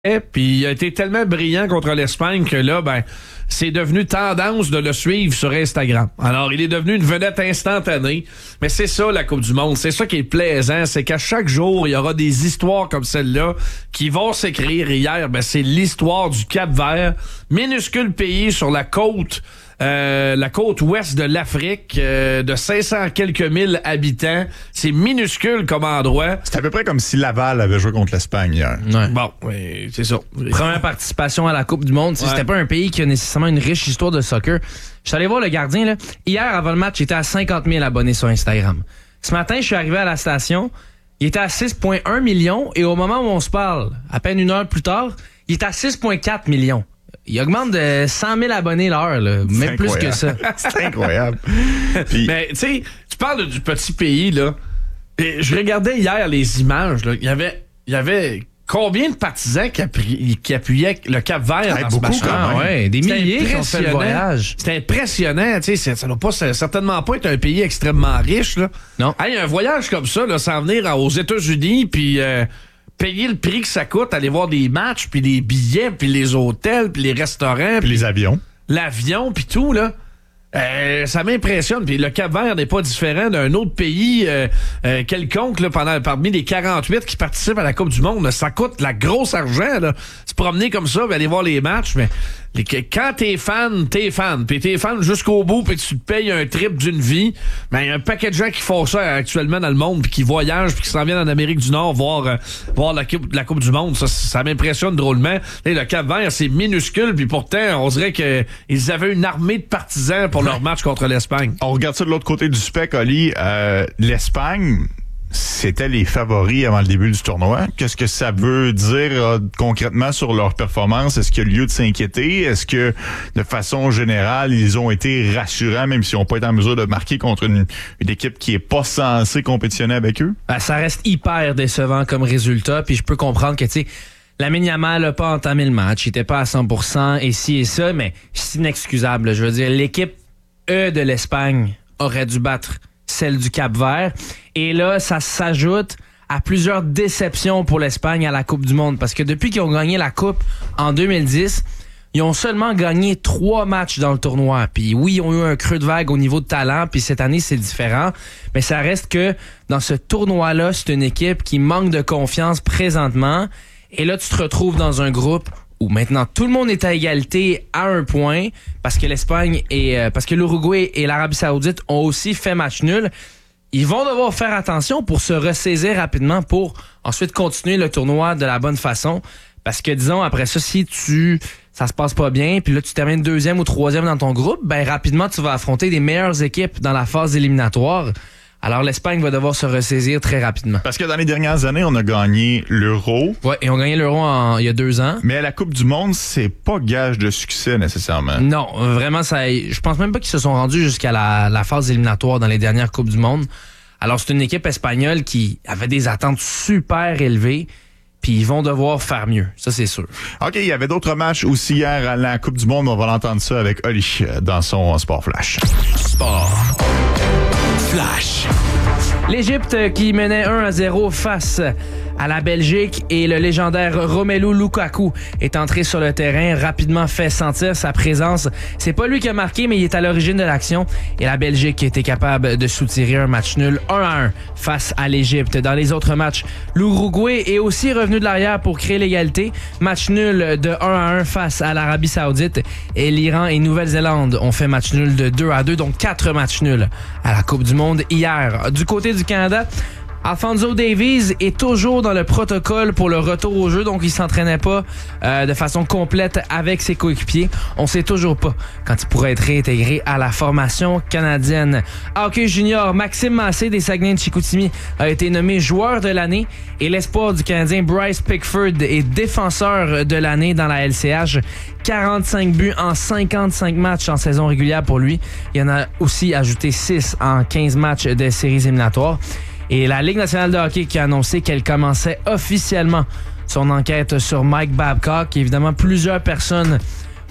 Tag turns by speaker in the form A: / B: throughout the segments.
A: Puis il a été tellement brillant contre l'Espagne que là, c'est devenu tendance de le suivre sur Instagram. Alors, il est devenu une vedette instantanée. Mais c'est ça, la Coupe du Monde. C'est ça qui est plaisant. C'est qu'à chaque jour, il y aura des histoires comme celle-là qui vont s'écrire. Hier, c'est l'histoire du Cap-Vert. Minuscule pays sur la côte ouest de l'Afrique, de 500 quelques mille habitants. C'est minuscule comme endroit.
B: C'est à peu près comme si Laval avait joué contre l'Espagne hier.
C: Ouais.
A: Bon, oui, c'est ça.
C: Première participation à la Coupe du Monde. Ouais. C'était pas un pays qui a nécessairement une riche histoire de soccer. Je suis allé voir le gardien. Là. Hier, avant le match, il était à 50 000 abonnés sur Instagram. Ce matin, je suis arrivé à la station. Il était à 6,1 millions. Et au moment où on se parle, à peine une heure plus tard, il est à 6,4 millions. Il augmente de 100 000 abonnés l'heure, là. Même plus que ça.
B: C'est incroyable.
A: Puis... Mais tu sais, tu parles du petit pays, là. Et je regardais hier les images, là. Il y avait combien de partisans qui appuyaient le Cap-Vert dans ce match-là?
C: Ouais, des milliers qui ont fait le voyage.
A: C'était impressionnant, tu sais. Ça ne doit certainement pas être un pays extrêmement riche, là.
C: Non.
A: Hey, un voyage comme ça, là, sans venir aux États-Unis, puis... payer le prix que ça coûte, aller voir des matchs, puis les billets, puis les hôtels, puis les restaurants.
B: Puis les avions.
A: L'avion, puis tout, là. Ça m'impressionne. Puis le Cap-Vert n'est pas différent d'un autre pays quelconque là, parmi les 48 qui participent à la Coupe du Monde. Là, ça coûte de la grosse argent. Là. Se promener comme ça, aller voir les matchs, mais quand t'es fan. Puis t'es fan jusqu'au bout, puis tu te payes un trip d'une vie. Il y a un paquet de gens qui font ça actuellement dans le monde, puis qui voyagent, puis qui s'en viennent en Amérique du Nord voir la Coupe du Monde. Ça m'impressionne drôlement. Là, le Cap-Vert, c'est minuscule, puis pourtant, on dirait qu'ils avaient une armée de partisans pour leur match contre l'Espagne.
B: On regarde ça de l'autre côté du spec, Oli. L'Espagne, c'était les favoris avant le début du tournoi. Qu'est-ce que ça veut dire concrètement sur leur performance? Est-ce qu'il y a lieu de s'inquiéter? Est-ce que, de façon générale, ils ont été rassurants, même s'ils n'ont pas été en mesure de marquer contre une équipe qui est pas censée compétitionner avec eux?
C: Ça reste hyper décevant comme résultat, puis je peux comprendre que, tu sais, Lamine Yamal n'a pas entamé le match, il était pas à 100% et ci et ça, mais c'est inexcusable. Je veux dire, l'équipe de l'Espagne aurait dû battre celle du Cap-Vert. Et là, ça s'ajoute à plusieurs déceptions pour l'Espagne à la Coupe du Monde. Parce que depuis qu'ils ont gagné la Coupe en 2010, ils ont seulement gagné 3 matchs dans le tournoi. Puis oui, ils ont eu un creux de vague au niveau de talent. Puis cette année, c'est différent. Mais ça reste que dans ce tournoi-là, c'est une équipe qui manque de confiance présentement. Et là, tu te retrouves dans un groupe où maintenant tout le monde est à égalité à 1 point parce que l'Espagne parce que l'Uruguay et l'Arabie Saoudite ont aussi fait match nul. Ils vont devoir faire attention pour se ressaisir rapidement pour ensuite continuer le tournoi de la bonne façon. Parce que disons, après ça, si ça se passe pas bien, puis là tu termines 2e ou 3e dans ton groupe, rapidement tu vas affronter des meilleures équipes dans la phase éliminatoire. Alors, l'Espagne va devoir se ressaisir très rapidement.
B: Parce que dans les dernières années, on a gagné l'Euro.
C: Ouais, et on a gagné l'Euro il y a 2 ans.
B: Mais à la Coupe du Monde, c'est pas gage de succès nécessairement.
C: Non, vraiment, je pense même pas qu'ils se sont rendus jusqu'à la phase éliminatoire dans les dernières Coupes du Monde. Alors, c'est une équipe espagnole qui avait des attentes super élevées. Puis ils vont devoir faire mieux, ça c'est sûr.
B: OK, il y avait d'autres matchs aussi hier à la Coupe du Monde. On va l'entendre ça avec Oli dans son Sport Flash.
D: Sport Flash.
C: L'Égypte qui menait 1-0 face à la Belgique et le légendaire Romelu Lukaku est entré sur le terrain, rapidement fait sentir sa présence. C'est pas lui qui a marqué, mais il est à l'origine de l'action et la Belgique était capable de soutirer un match nul 1-1 face à l'Égypte. Dans les autres matchs, l'Uruguay est aussi revenu de l'arrière pour créer l'égalité. Match nul de 1-1 face à l'Arabie Saoudite et l'Iran et Nouvelle-Zélande ont fait match nul de 2-2, donc 4 matchs nuls à la Coupe du Monde hier. Du côté du Canada, Alphonso Davies est toujours dans le protocole pour le retour au jeu, donc il s'entraînait pas de façon complète avec ses coéquipiers. On sait toujours pas quand il pourrait être réintégré à la formation canadienne. Hockey junior, Maxime Massé des Saguenay de Chicoutimi a été nommé joueur de l'année et l'espoir du Canadien Bryce Pickford est défenseur de l'année dans la LCH. 45 buts en 55 matchs en saison régulière pour lui. Il en a aussi ajouté 6 en 15 matchs de séries éliminatoires. Et la Ligue nationale de hockey qui a annoncé qu'elle commençait officiellement son enquête sur Mike Babcock. Évidemment, plusieurs personnes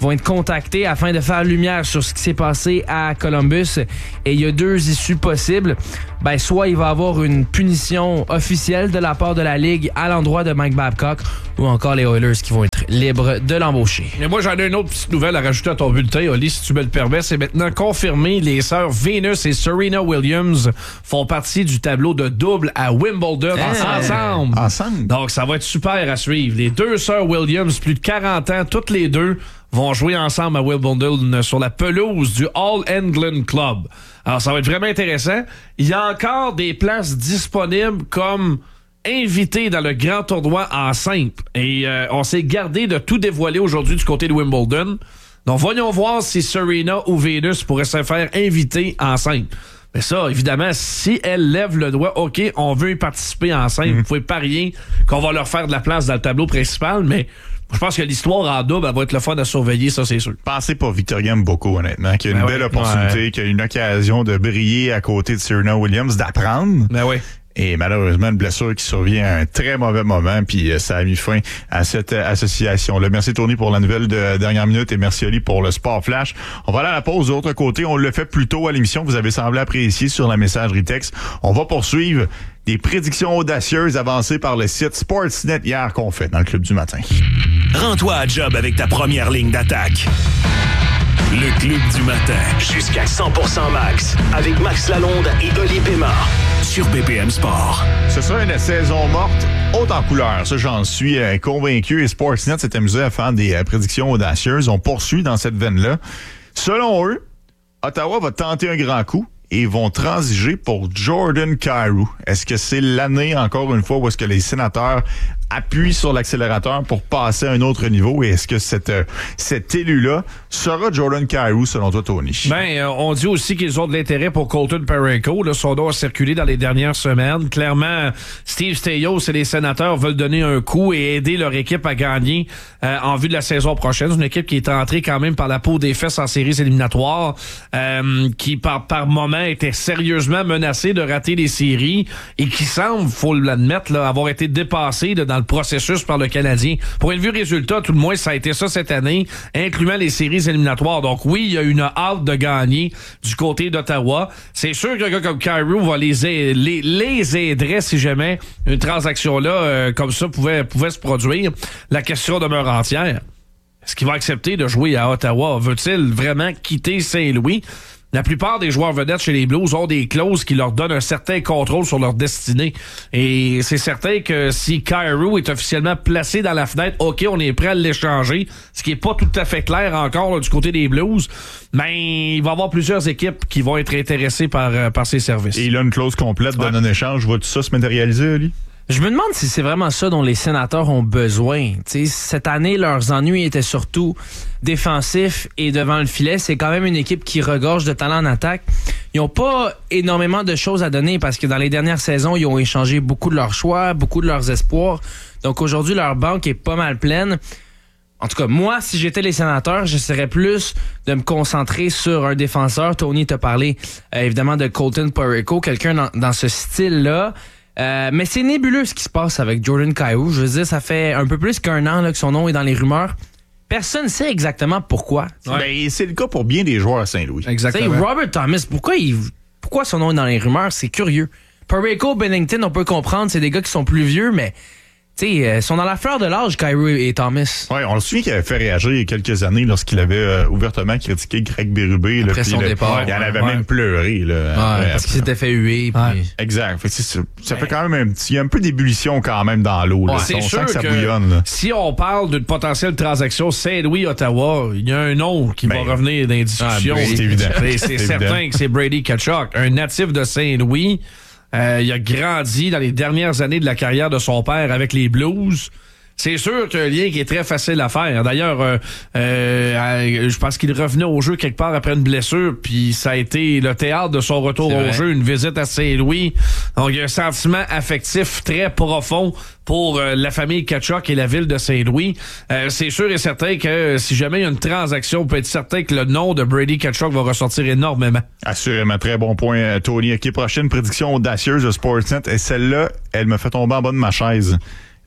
C: vont être contactés afin de faire lumière sur ce qui s'est passé à Columbus. Et il y a 2 issues possibles. Ben, soit il va y avoir une punition officielle de la part de la Ligue à l'endroit de Mike Babcock, ou encore les Oilers qui vont être libres de l'embaucher.
A: Et moi, j'en ai une autre petite nouvelle à rajouter à ton bulletin, Oli, si tu me le permets. C'est maintenant confirmé, les sœurs Venus et Serena Williams font partie du tableau de double à Wimbledon ensemble. Donc, ça va être super à suivre. Les 2 sœurs Williams, plus de 40 ans, toutes les 2 vont jouer ensemble à Wimbledon sur la pelouse du All England Club. Alors, ça va être vraiment intéressant. Il y a encore des places disponibles comme invités dans le grand tournoi en simple. Et on s'est gardé de tout dévoiler aujourd'hui du côté de Wimbledon. Donc, voyons voir si Serena ou Venus pourraient se faire inviter en simple. Mais ça, évidemment, si elles lèvent le doigt, OK, on veut y participer en simple. Vous pouvez parier qu'on va leur faire de la place dans le tableau principal, mais je pense que l'histoire en double, elle va être le fun à surveiller, ça, c'est sûr.
B: Pensez pour Victoria Mboko, honnêtement, qui a une belle opportunité, qui a une occasion de briller à côté de Serena Williams, d'apprendre.
A: Ben oui.
B: Et malheureusement, une blessure qui survient à un très mauvais moment, puis ça a mis fin à cette association-là. Merci Tony pour la nouvelle de dernière minute et merci Oli pour le Sport Flash. On va aller à la pause de l'autre côté. On le fait plus tôt à l'émission. Vous avez semblé apprécier sur la messagerie texte. On va poursuivre des prédictions audacieuses avancées par le site Sportsnet hier qu'on fait dans le Club du matin.
D: Rends-toi à job avec ta première ligne d'attaque. Le Club du matin. Jusqu'à 100% max. Avec Max Lalonde et Oli Pémard. Sur BPM Sport.
B: Ce sera une saison morte haute en couleur. Ça, j'en suis convaincu. Et Sportsnet s'est amusé à faire des prédictions audacieuses. On poursuit dans cette veine-là. Selon eux, Ottawa va tenter un grand coup et vont transiger pour Jordan Kyrou. Est-ce que c'est l'année, encore une fois, où est-ce que les Sénateurs appuient sur l'accélérateur pour passer à un autre niveau? Et est-ce que cet élu-là sera Jordan Kyrou, selon toi, Tony?
A: Ben, on dit aussi qu'ils ont de l'intérêt pour Colton Parayko. Là, son nom a circulé dans les dernières semaines. Clairement, Steve Staios et les Sénateurs veulent donner un coup et aider leur équipe à gagner en vue de la saison prochaine. C'est une équipe qui est entrée quand même par la peau des fesses en séries éliminatoires, qui par moment était sérieusement menacée de rater les séries et qui semble, faut l'admettre, là, avoir été dépassée dans le processus par le Canadien. Pour élever le résultat, tout le moins, ça a été ça cette année, incluant les séries éliminatoires. Donc oui, il y a une hâte de gagner du côté d'Ottawa. C'est sûr qu'un gars comme Kyrou va les aiderait si jamais une transaction-là comme ça pouvait se produire. La question demeure entière. Est-ce qu'il va accepter de jouer à Ottawa? Veut-il vraiment quitter Saint-Louis? La plupart des joueurs vedettes chez les Blues ont des clauses qui leur donnent un certain contrôle sur leur destinée. Et c'est certain que si Kyrou est officiellement placé dans la fenêtre, OK, on est prêt à l'échanger, ce qui est pas tout à fait clair encore là, du côté des Blues, mais il va y avoir plusieurs équipes qui vont être intéressées par ses services.
B: Et il a une clause complète de non-échange. Vois-tu ça se matérialiser, Oli?
C: Je me demande si c'est vraiment ça dont les Sénateurs ont besoin. T'sais, cette année, leurs ennuis étaient surtout défensifs et devant le filet. C'est quand même une équipe qui regorge de talent en attaque. Ils n'ont pas énormément de choses à donner parce que dans les dernières saisons, ils ont échangé beaucoup de leurs choix, beaucoup de leurs espoirs. Donc aujourd'hui, leur banque est pas mal pleine. En tout cas, moi, si j'étais les Sénateurs, j'essaierais plus de me concentrer sur un défenseur. Tony t'a parlé évidemment de Colton Parayko, quelqu'un dans ce style-là. Mais c'est nébuleux ce qui se passe avec Jordan Kyrou. Je veux dire, ça fait un peu plus qu'un an là, que son nom est dans les rumeurs. Personne ne sait exactement pourquoi.
B: Ouais. Ben, c'est le cas pour bien des joueurs à Saint-Louis.
A: Exactement.
C: T'sais, Robert Thomas, pourquoi son nom est dans les rumeurs? C'est curieux. Parayko, Bennington, on peut comprendre, c'est des gars qui sont plus vieux, mais ils sont dans la fleur de l'âge, Kyrou et Thomas.
B: Oui, on le souvient qu'il avait fait réagir il y a quelques années lorsqu'il avait ouvertement critiqué Greg Berube.
C: Après son départ.
B: Il en avait même pleuré. Là,
C: parce qu'il s'était fait huer. Puis...
B: Exact. Ça fait quand même il y a un peu d'ébullition quand même dans l'eau. Là.
A: C'est
B: on
A: sûr
B: sent que ça
A: que
B: bouillonne. Là.
A: Si on parle d'une potentielle transaction Saint-Louis-Ottawa, il y a un nom qui va revenir dans les discussions.
B: C'est évident.
A: C'est certain que c'est Brady Tkachuk, un natif de Saint-Louis. Il a grandi dans les dernières années de la carrière de son père avec les Blues. C'est sûr qu'il y a un lien qui est très facile à faire. D'ailleurs, je pense qu'il revenait au jeu quelque part après une blessure, puis ça a été le théâtre de son retour au jeu, une visite à Saint-Louis. Donc, il y a un sentiment affectif très profond pour la famille Tkachuk et la ville de Saint-Louis. C'est sûr et certain que si jamais il y a une transaction, on peut être certain que le nom de Brady Tkachuk va ressortir énormément.
B: Assurément, très bon point, Tony. OK, prochaine prédiction audacieuse de Sportsnet. Et celle-là, elle me fait tomber en bas de ma chaise.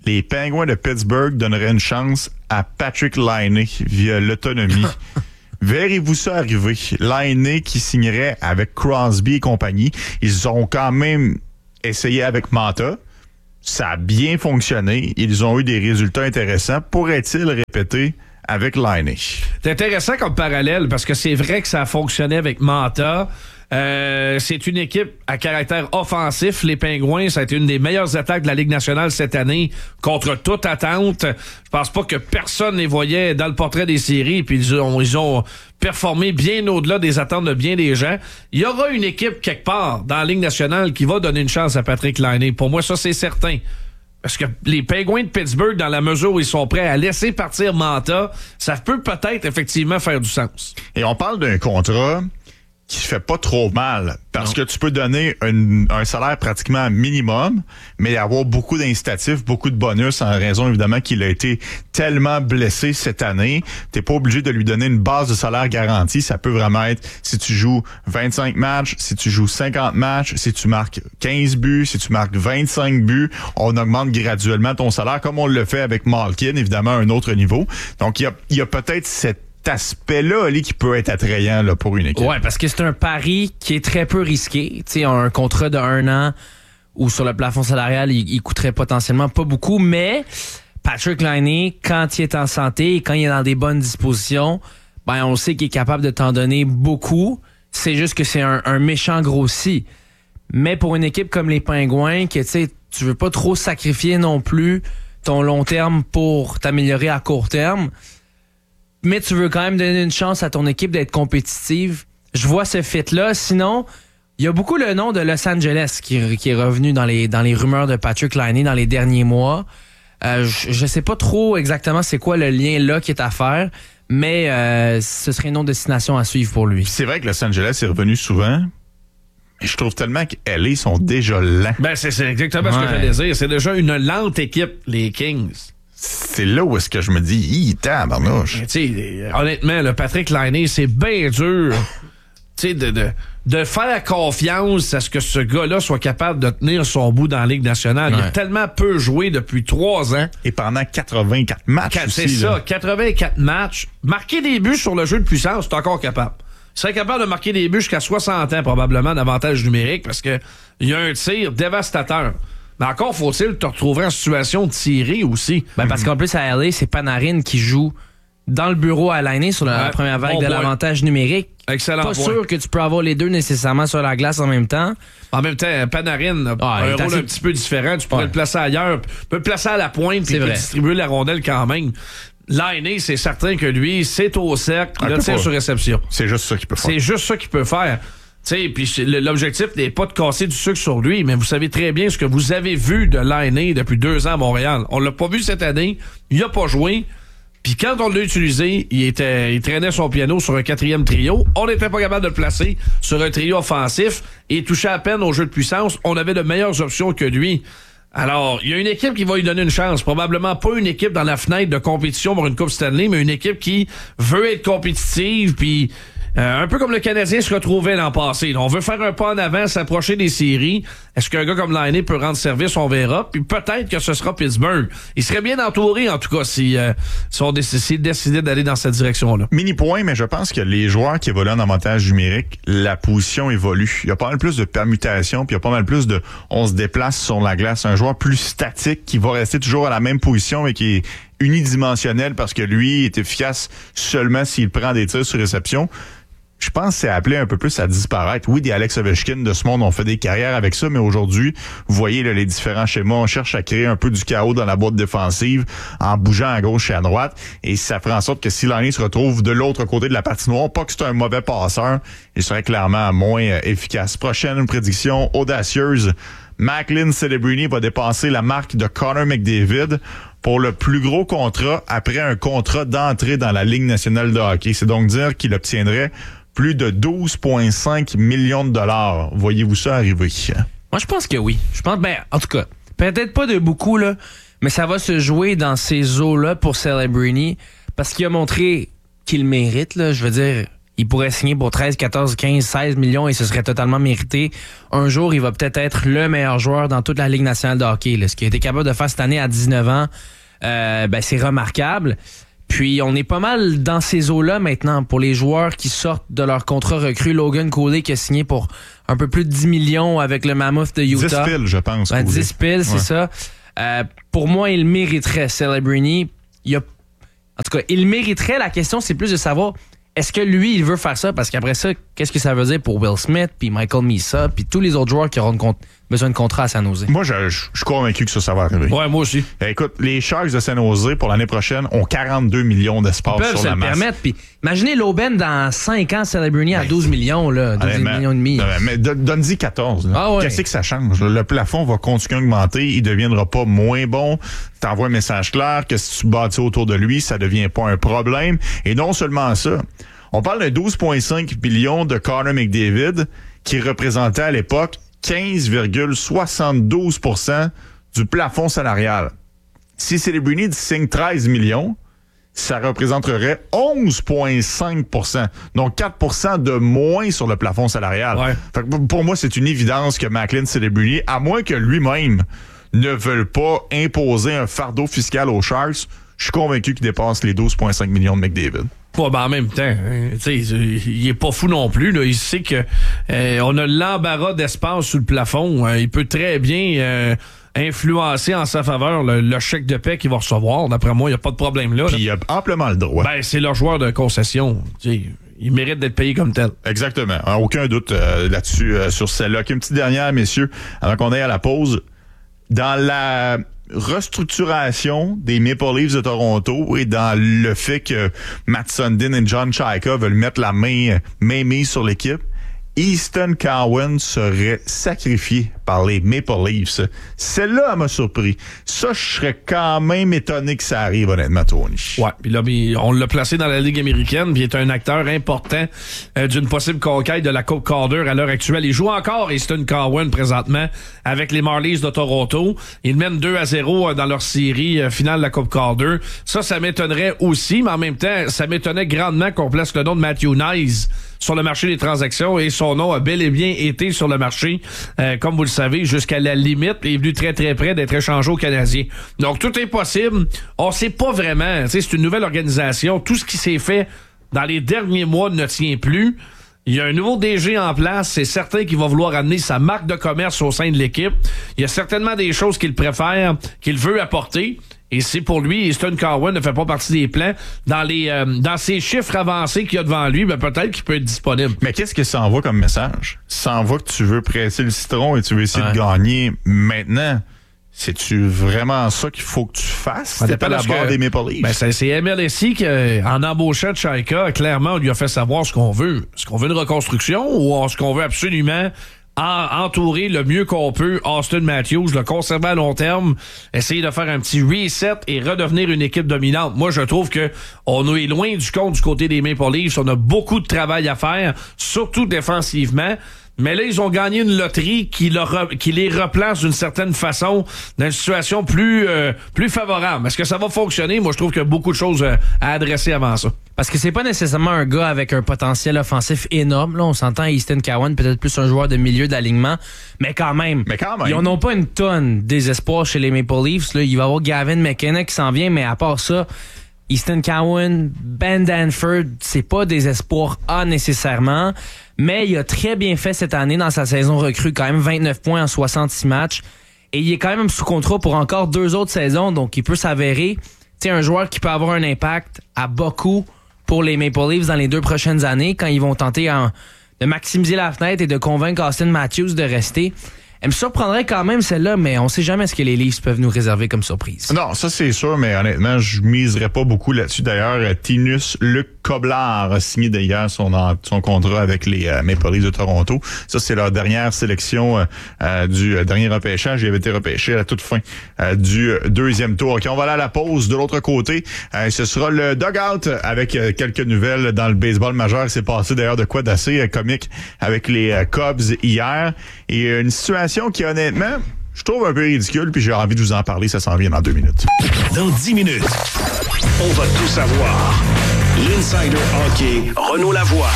B: les Penguins de Pittsburgh donneraient une chance à Patrik Laine via l'autonomie. Verrez-vous ça arriver? Laine qui signerait avec Crosby et compagnie. Ils ont quand même essayé avec Manta. Ça a bien fonctionné. Ils ont eu des résultats intéressants. Pourrait-il répéter avec Laine?
A: C'est intéressant comme parallèle parce que c'est vrai que ça a fonctionné avec Manta. C'est une équipe à caractère offensif. Les Pingouins, ça a été une des meilleures attaques de la Ligue nationale cette année contre toute attente. Je pense pas que personne les voyait dans le portrait des séries. Puis ils ont performé bien au-delà des attentes de bien des gens. Il y aura une équipe quelque part dans la Ligue nationale qui va donner une chance à Patrik Laine. Pour moi, ça, c'est certain. Parce que les Penguins de Pittsburgh, dans la mesure où ils sont prêts à laisser partir Manta, ça peut peut-être effectivement faire du sens.
B: Et on parle d'un contrat qui fait pas trop mal parce que tu peux donner un salaire pratiquement minimum, mais avoir beaucoup d'incitatifs, beaucoup de bonus en raison évidemment qu'il a été tellement blessé cette année. T'es pas obligé de lui donner une base de salaire garantie. Ça peut vraiment être si tu joues 25 matchs, si tu joues 50 matchs, si tu marques 15 buts, si tu marques 25 buts, on augmente graduellement ton salaire comme on le fait avec Malkin, évidemment à un autre niveau. Donc il y a peut-être cet aspect-là, Ali, qui peut être attrayant là, pour une équipe.
C: Ouais, parce que c'est un pari qui est très peu risqué. Tu sais, un contrat de 1 an où sur le plafond salarial, il coûterait potentiellement pas beaucoup, mais Patrik Laine, quand il est en santé et quand il est dans des bonnes dispositions, ben on sait qu'il est capable de t'en donner beaucoup. C'est juste que c'est un méchant grossi. Mais pour une équipe comme les Pingouins, que tu sais, tu veux pas trop sacrifier non plus ton long terme pour t'améliorer à court terme, mais tu veux quand même donner une chance à ton équipe d'être compétitive. Je vois ce fit-là. Sinon, il y a beaucoup le nom de Los Angeles qui est revenu dans les rumeurs de Patrik Laine dans les derniers mois. Je sais pas trop exactement c'est quoi le lien là qui est à faire, mais ce serait une autre destination à suivre pour lui.
B: C'est vrai que Los Angeles est revenu souvent. Mais je trouve tellement que LA sont déjà lents.
A: Ben, c'est exactement ce que j'allais dire. C'est déjà une lente équipe, les Kings.
B: C'est là où est-ce que je me dis, tabarnouche.
A: Honnêtement, le Patrik Laine, c'est bien dur de faire confiance à ce que ce gars-là soit capable de tenir son bout dans la Ligue nationale. Ouais. Il a tellement peu joué depuis 3 ans.
B: Et pendant 84 matchs
A: c'est aussi. C'est ça, 84 matchs. Marquer des buts sur le jeu de puissance, c'est encore capable. Il serait capable de marquer des buts jusqu'à 60 ans, probablement, d'avantage numérique, parce que il y a un tir dévastateur. Mais encore faut-il te retrouver en situation de tirer aussi.
C: Ben parce qu'en plus, à LA, c'est Panarin qui joue dans le bureau à Laine sur la première vague de l'avantage numérique.
A: Excellent.
C: Pas sûr que tu peux avoir les deux nécessairement sur la glace en même temps.
A: En même temps, Panarin a un rôle un petit peu différent. Tu pourrais le placer ailleurs. Tu peux le placer à la pointe et distribuer la rondelle quand même. Laine, c'est certain que lui, c'est au cercle, le tir sur réception.
B: C'est juste ça qu'il peut faire.
A: C'est juste ça qu'il peut faire. Puis l'objectif n'est pas de casser du sucre sur lui, mais vous savez très bien ce que vous avez vu de Laine depuis 2 ans à Montréal. On l'a pas vu cette année, il a pas joué. Puis quand on l'a utilisé, il traînait son piano sur un 4e trio. On n'était pas capable de le placer sur un trio offensif et il touchait à peine au jeu de puissance. On avait de meilleures options que lui. Alors, il y a une équipe qui va lui donner une chance. Probablement pas une équipe dans la fenêtre de compétition pour une Coupe Stanley, mais une équipe qui veut être compétitive, puis un peu comme le Canadien se retrouvait l'an passé. On veut faire un pas en avant, s'approcher des séries. Est-ce qu'un gars comme Laine peut rendre service? On verra. Puis peut-être que ce sera Pittsburgh. Il serait bien entouré, en tout cas, si on décidait d'aller dans cette direction-là.
B: Mini-point, mais je pense que les joueurs qui évoluent en avantage numérique, la position évolue. Il y a pas mal plus de permutations, puis il y a pas mal plus de on se déplace sur la glace. Un joueur plus statique qui va rester toujours à la même position, mais qui est unidimensionnel parce que lui est efficace seulement s'il prend des tirs sur réception. Je pense que c'est appelé un peu plus à disparaître. Oui, des Alex Ovechkin de ce monde ont fait des carrières avec ça, mais aujourd'hui, vous voyez là, les différents schémas. On cherche à créer un peu du chaos dans la boîte défensive en bougeant à gauche et à droite. Et ça ferait en sorte que si Laine se retrouve de l'autre côté de la patinoire, pas que c'est un mauvais passeur, il serait clairement moins efficace. Prochaine prédiction audacieuse. Macklin Celebrini va dépasser la marque de Connor McDavid pour le plus gros contrat après un contrat d'entrée dans la Ligue nationale de hockey. C'est donc dire qu'il obtiendrait plus de 12,5 millions de dollars. Voyez-vous ça arriver?
C: Moi, je pense que oui. Je pense, en tout cas, peut-être pas de beaucoup, là, mais ça va se jouer dans ces eaux-là pour Celebrini parce qu'il a montré qu'il mérite, là. Je veux dire, il pourrait signer pour 13, 14, 15, 16 millions et ce serait totalement mérité. Un jour, il va peut-être être le meilleur joueur dans toute la Ligue nationale de hockey. Là. Ce qu'il a été capable de faire cette année à 19 ans, c'est remarquable. Puis, on est pas mal dans ces eaux-là maintenant pour les joueurs qui sortent de leur contrat recru. Logan Cooley qui a signé pour un peu plus de 10 millions avec le Mammoth de Utah.
B: 10 piles, je pense.
C: 10 piles, c'est ça. Pour moi, il mériterait, Celebrini. En tout cas, il mériterait. La question, c'est plus de savoir... Est-ce que lui, il veut faire ça? Parce qu'après ça, qu'est-ce que ça veut dire pour Will Smith, puis Michael Misa, puis tous les autres joueurs qui auront besoin de contrat à San Jose?
B: Moi, je suis convaincu que ça va arriver.
A: Ouais, moi aussi.
B: Écoute, les Sharks de San Jose, pour l'année prochaine, ont 42 millions d'espace sur la masse. Ils peuvent se le permettre.
C: Puis imaginez l'aubaine dans 5 ans, Celebrini à 12 millions, là, 12 millions et demi.
B: Mais donne-y 14.
C: Ah ouais.
B: Qu'est-ce que ça change? Le plafond va continuer à augmenter. Il ne deviendra pas moins bon. T'envoies un message clair que si tu bâtis autour de lui, ça ne devient pas un problème. Et non seulement ça. On parle de 12,5 millions de Connor McDavid qui représentait à l'époque 15,72% du plafond salarial. Si Celebrini signe 13 millions, ça représenterait 11,5%. Donc 4% de moins sur le plafond salarial.
A: Ouais.
B: Fait que pour moi, c'est une évidence que Macklin Celebrini, à moins que lui-même ne veuille pas imposer un fardeau fiscal aux Sharks, je suis convaincu qu'il dépasse les 12,5 millions de McDavid.
A: Ouais, ben en même temps, il est pas fou non plus. Là. Il sait que on a l'embarras d'espace sous le plafond. Il peut très bien influencer en sa faveur le chèque de paie qu'il va recevoir. D'après moi, il n'y a pas de problème là.
B: Puis il a amplement le droit.
A: Ben, c'est leur joueur de concession. Il mérite d'être payé comme tel.
B: Exactement. Aucun doute là-dessus, sur celle-là. Une petite dernière, messieurs, avant qu'on aille à la pause. Dans la restructuration des Maple Leafs de Toronto et dans le fait que Matt Sundin et John Chayka veulent mettre la main mise sur l'équipe, Easton Cowan serait sacrifié par les Maple Leafs. Celle-là, elle m'a surpris. Ça, je serais quand même étonné que ça arrive, honnêtement, Tony.
A: Ouais, puis là, on l'a placé dans la Ligue américaine, puis il est un acteur important d'une possible conquête de la Coupe Calder à l'heure actuelle. Il joue encore Easton Cowan présentement avec les Marlies de Toronto. Ils mènent 2-0 dans leur série finale de la Coupe Calder. Ça m'étonnerait aussi, mais en même temps, ça m'étonnait grandement qu'on place le nom de Matthew Knies sur le marché des transactions et son nom a bel et bien été sur le marché, comme vous le savez, jusqu'à la limite. Il est venu très très près d'être échangé aux Canadiens. Donc tout est possible. On sait pas vraiment. C'est une nouvelle organisation. Tout ce qui s'est fait dans les derniers mois ne tient plus. Il y a un nouveau DG en place. C'est certain qu'il va vouloir amener sa marque de commerce au sein de l'équipe. Il y a certainement des choses qu'il préfère, qu'il veut apporter. Et c'est pour lui, Easton Cowan ne fait pas partie des plans. Dans ces chiffres avancés qu'il y a devant lui, ben peut-être qu'il peut être disponible.
B: Mais qu'est-ce que ça envoie comme message? Ça envoie que tu veux presser le citron et tu veux essayer de gagner maintenant. C'est-tu vraiment ça qu'il faut que tu fasses?
A: Ça
B: dépend de la barre des Maple Leafs.
A: Ben c'est MLSI qui, en embauchant Chayka, clairement, on lui a fait savoir ce qu'on veut. Est-ce qu'on veut une reconstruction ou est-ce qu'on veut absolument entourer le mieux qu'on peut Auston Matthews, le conserver à long terme, essayer de faire un petit reset et redevenir une équipe dominante. Moi, je trouve que on est loin du compte du côté des Maple Leafs. On a beaucoup de travail à faire, surtout défensivement. Mais là, ils ont gagné une loterie qui les replace d'une certaine façon dans une situation plus favorable. Est-ce que ça va fonctionner? Moi, je trouve qu'il y a beaucoup de choses à adresser avant ça.
C: Parce que c'est pas nécessairement un gars avec un potentiel offensif énorme. Là, on s'entend Easton Cowan, peut-être plus un joueur de milieu d'alignement. Mais quand même. Ils n'ont pas une tonne désespoir chez les Maple Leafs. Là, il va y avoir Gavin McKenna qui s'en vient, mais à part ça, Easton Cowan, Ben Danford, c'est pas des espoirs A nécessairement. Mais il a très bien fait cette année dans sa saison recrue, quand même 29 points en 66 matchs. Et il est quand même sous contrat pour encore 2 autres saisons, donc il peut s'avérer un joueur qui peut avoir un impact à beaucoup pour les Maple Leafs dans les 2 prochaines années quand ils vont tenter de maximiser la fenêtre et de convaincre Auston Matthews de rester. Elle me surprendrait quand même celle-là, mais on sait jamais ce que les Leafs peuvent nous réserver comme surprise.
B: Non, ça c'est sûr, mais honnêtement, je miserais pas beaucoup là-dessus. D'ailleurs, Tinus Luc Koblard a signé d'ailleurs son contrat avec les Maple Leafs de Toronto. Ça, c'est leur dernière sélection du dernier repêchage. Il avait été repêché à la toute fin du 2e tour. OK, on va aller à la pause. De l'autre côté, ce sera le dugout avec quelques nouvelles dans le baseball majeur. C'est passé d'ailleurs de quoi d'assez comique avec les Cubs hier. Et une situation qui, honnêtement, je trouve un peu ridicule, puis j'ai envie de vous en parler. Ça s'en vient dans 2 minutes.
D: Dans 10 minutes, on va tout savoir. L'Insider Hockey, Renaud Lavoie.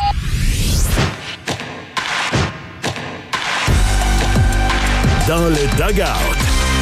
D: Dans le dugout.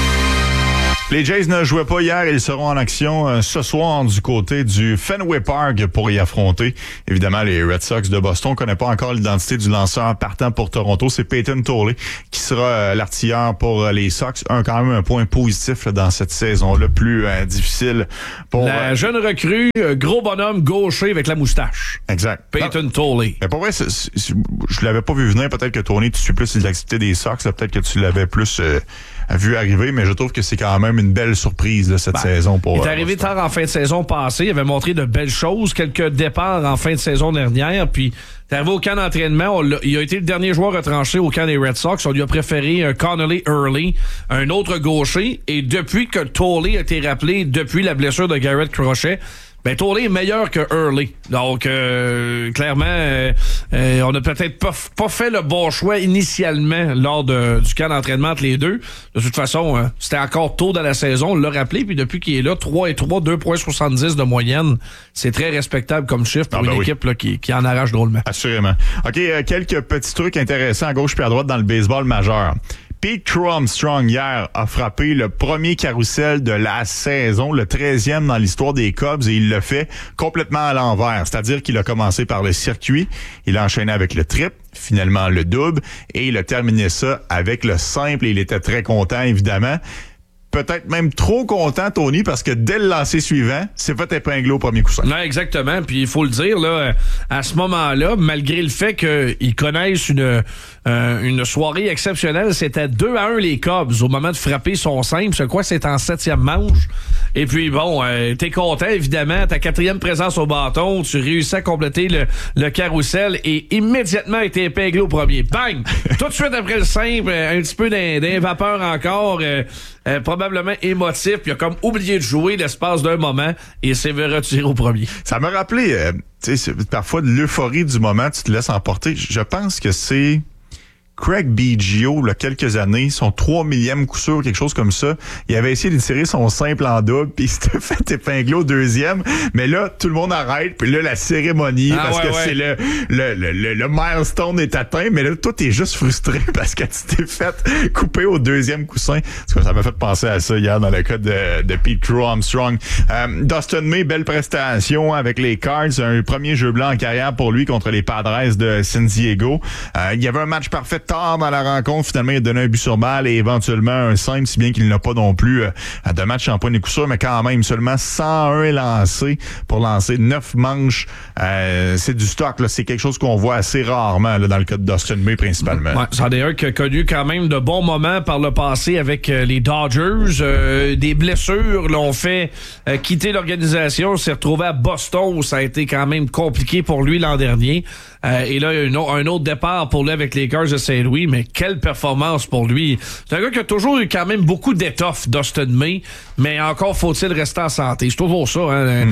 B: Les Jays ne jouaient pas hier, ils seront en action ce soir du côté du Fenway Park pour y affronter. Évidemment, les Red Sox de Boston ne connaissent pas encore l'identité du lanceur partant pour Toronto. C'est Peyton Tolley qui sera l'artilleur pour les Sox. Quand même un point positif là, dans cette saison-là, plus difficile pour...
A: La jeune recrue, gros bonhomme gaucher avec la moustache.
B: Exact.
A: Peyton Tolley.
B: Mais pour vrai, je l'avais pas vu venir. Peut-être que Tony, tu suis plus l'activité des Sox. Peut-être que tu l'avais plus... vu arriver, mais je trouve que c'est quand même une belle surprise là, cette saison pour.
A: Il est arrivé tard en fin de saison passée, il avait montré de belles choses, quelques départs en fin de saison dernière, puis il est arrivé au camp d'entraînement, il a été le dernier joueur retranché au camp des Red Sox, on lui a préféré un Connolly Early, un autre gaucher, et depuis que Tolley a été rappelé, depuis la blessure de Garrett Crochet, ben Tolley est meilleur que Early. Donc, clairement, on a peut-être pas fait le bon choix initialement lors du camp d'entraînement entre les deux. De toute façon, c'était encore tôt dans la saison, on l'a rappelé, puis depuis qu'il est là, 3-3, 2,70 de moyenne, c'est très respectable comme chiffre pour une équipe là, qui en arrache drôlement.
B: Assurément. OK, quelques petits trucs intéressants à gauche puis à droite dans le baseball majeur. Pete Armstrong, hier, a frappé le premier carrousel de la saison, le 13e dans l'histoire des Cubs, et il l'a fait complètement à l'envers. C'est-à-dire qu'il a commencé par le circuit, il a enchaîné avec le triple, finalement le double, et il a terminé ça avec le simple, et il était très content, évidemment. Peut-être même trop content, Tony, parce que dès le lancer suivant, c'est fait épingler au premier coussin.
A: Non, exactement. Puis il faut le dire, là, à ce moment-là, malgré le fait qu'ils connaissent une soirée exceptionnelle, c'était 2-1 les Cubs au moment de frapper son simple. C'est quoi? C'est en 7e manche. Et puis bon, t'es content, évidemment. Ta 4e présence au bâton, tu réussis à compléter le carrousel et immédiatement été épinglé au premier. Bang! Tout de suite après le simple, un petit peu d'un vapeur encore. Probablement émotif, puis il a comme oublié de jouer l'espace d'un moment et s'est retiré au premier.
B: Ça m'a rappelé, parfois de l'euphorie du moment, tu te laisses emporter. Je pense que c'est Craig Biggio, là, quelques années, son 3 millième coup sûr, quelque chose comme ça. Il avait essayé de tirer son simple en double, puis il s'était fait épingler au 2e. Mais là, tout le monde arrête, puis là, la cérémonie, parce que c'est le milestone est atteint, mais là, toi, t'es juste frustré parce que tu t'es fait couper au 2e coussin. Ça m'a fait penser à ça hier dans le cas de Pete Armstrong. Dustin May, belle prestation avec les Cards, un premier jeu blanc en carrière pour lui contre les Padres de San Diego. Il y avait un match parfait tard dans la rencontre. Finalement, il a donné un but sur balle et éventuellement un simple, si bien qu'il n'a pas non plus de match en point de coup sûr, mais quand même, seulement 101 lancés pour lancer 9 manches. C'est du stock, là. C'est quelque chose qu'on voit assez rarement là, dans le cas de Dustin May, principalement.
A: Ouais, c'en est un qui a connu quand même de bons moments par le passé avec les Dodgers. Des blessures l'ont fait quitter l'organisation, s'est retrouvé à Boston où ça a été quand même compliqué pour lui l'an dernier. Et là, il y a un autre départ pour lui avec les Cards de Saint-Louis, mais quelle performance pour lui. C'est un gars qui a toujours eu quand même beaucoup d'étoffe, Dustin May, mais encore faut-il rester en santé. C'est toujours ça. Hein?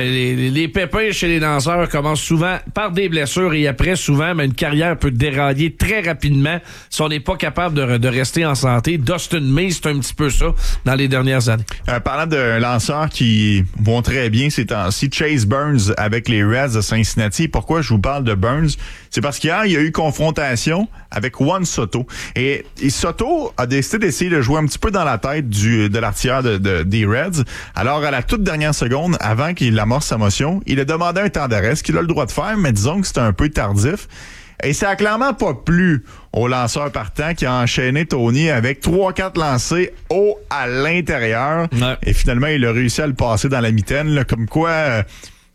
A: Les pépins chez les lanceurs commencent souvent par des blessures et après, souvent, mais une carrière peut dérailler très rapidement si on n'est pas capable de rester en santé. Dustin May, c'est un petit peu ça dans les dernières années.
B: Parlant d'un lanceur qui vont très bien ces temps-ci, Chase Burns avec les Reds de Cincinnati. Pourquoi je vous parle de Burns? C'est parce qu'hier, il y a eu confrontation avec Juan Soto. Et Soto a décidé d'essayer de jouer un petit peu dans la tête de l'artilleur des Reds. Alors, à la toute dernière seconde, avant qu'il amorce sa motion, il a demandé un temps d'arrêt, ce qu'il a le droit de faire, mais disons que c'était un peu tardif. Et ça a clairement pas plu au lanceur partant qui a enchaîné Tony avec 3-4 lancés haut à l'intérieur. Ouais. Et finalement, il a réussi à le passer dans la mitaine, là, comme quoi...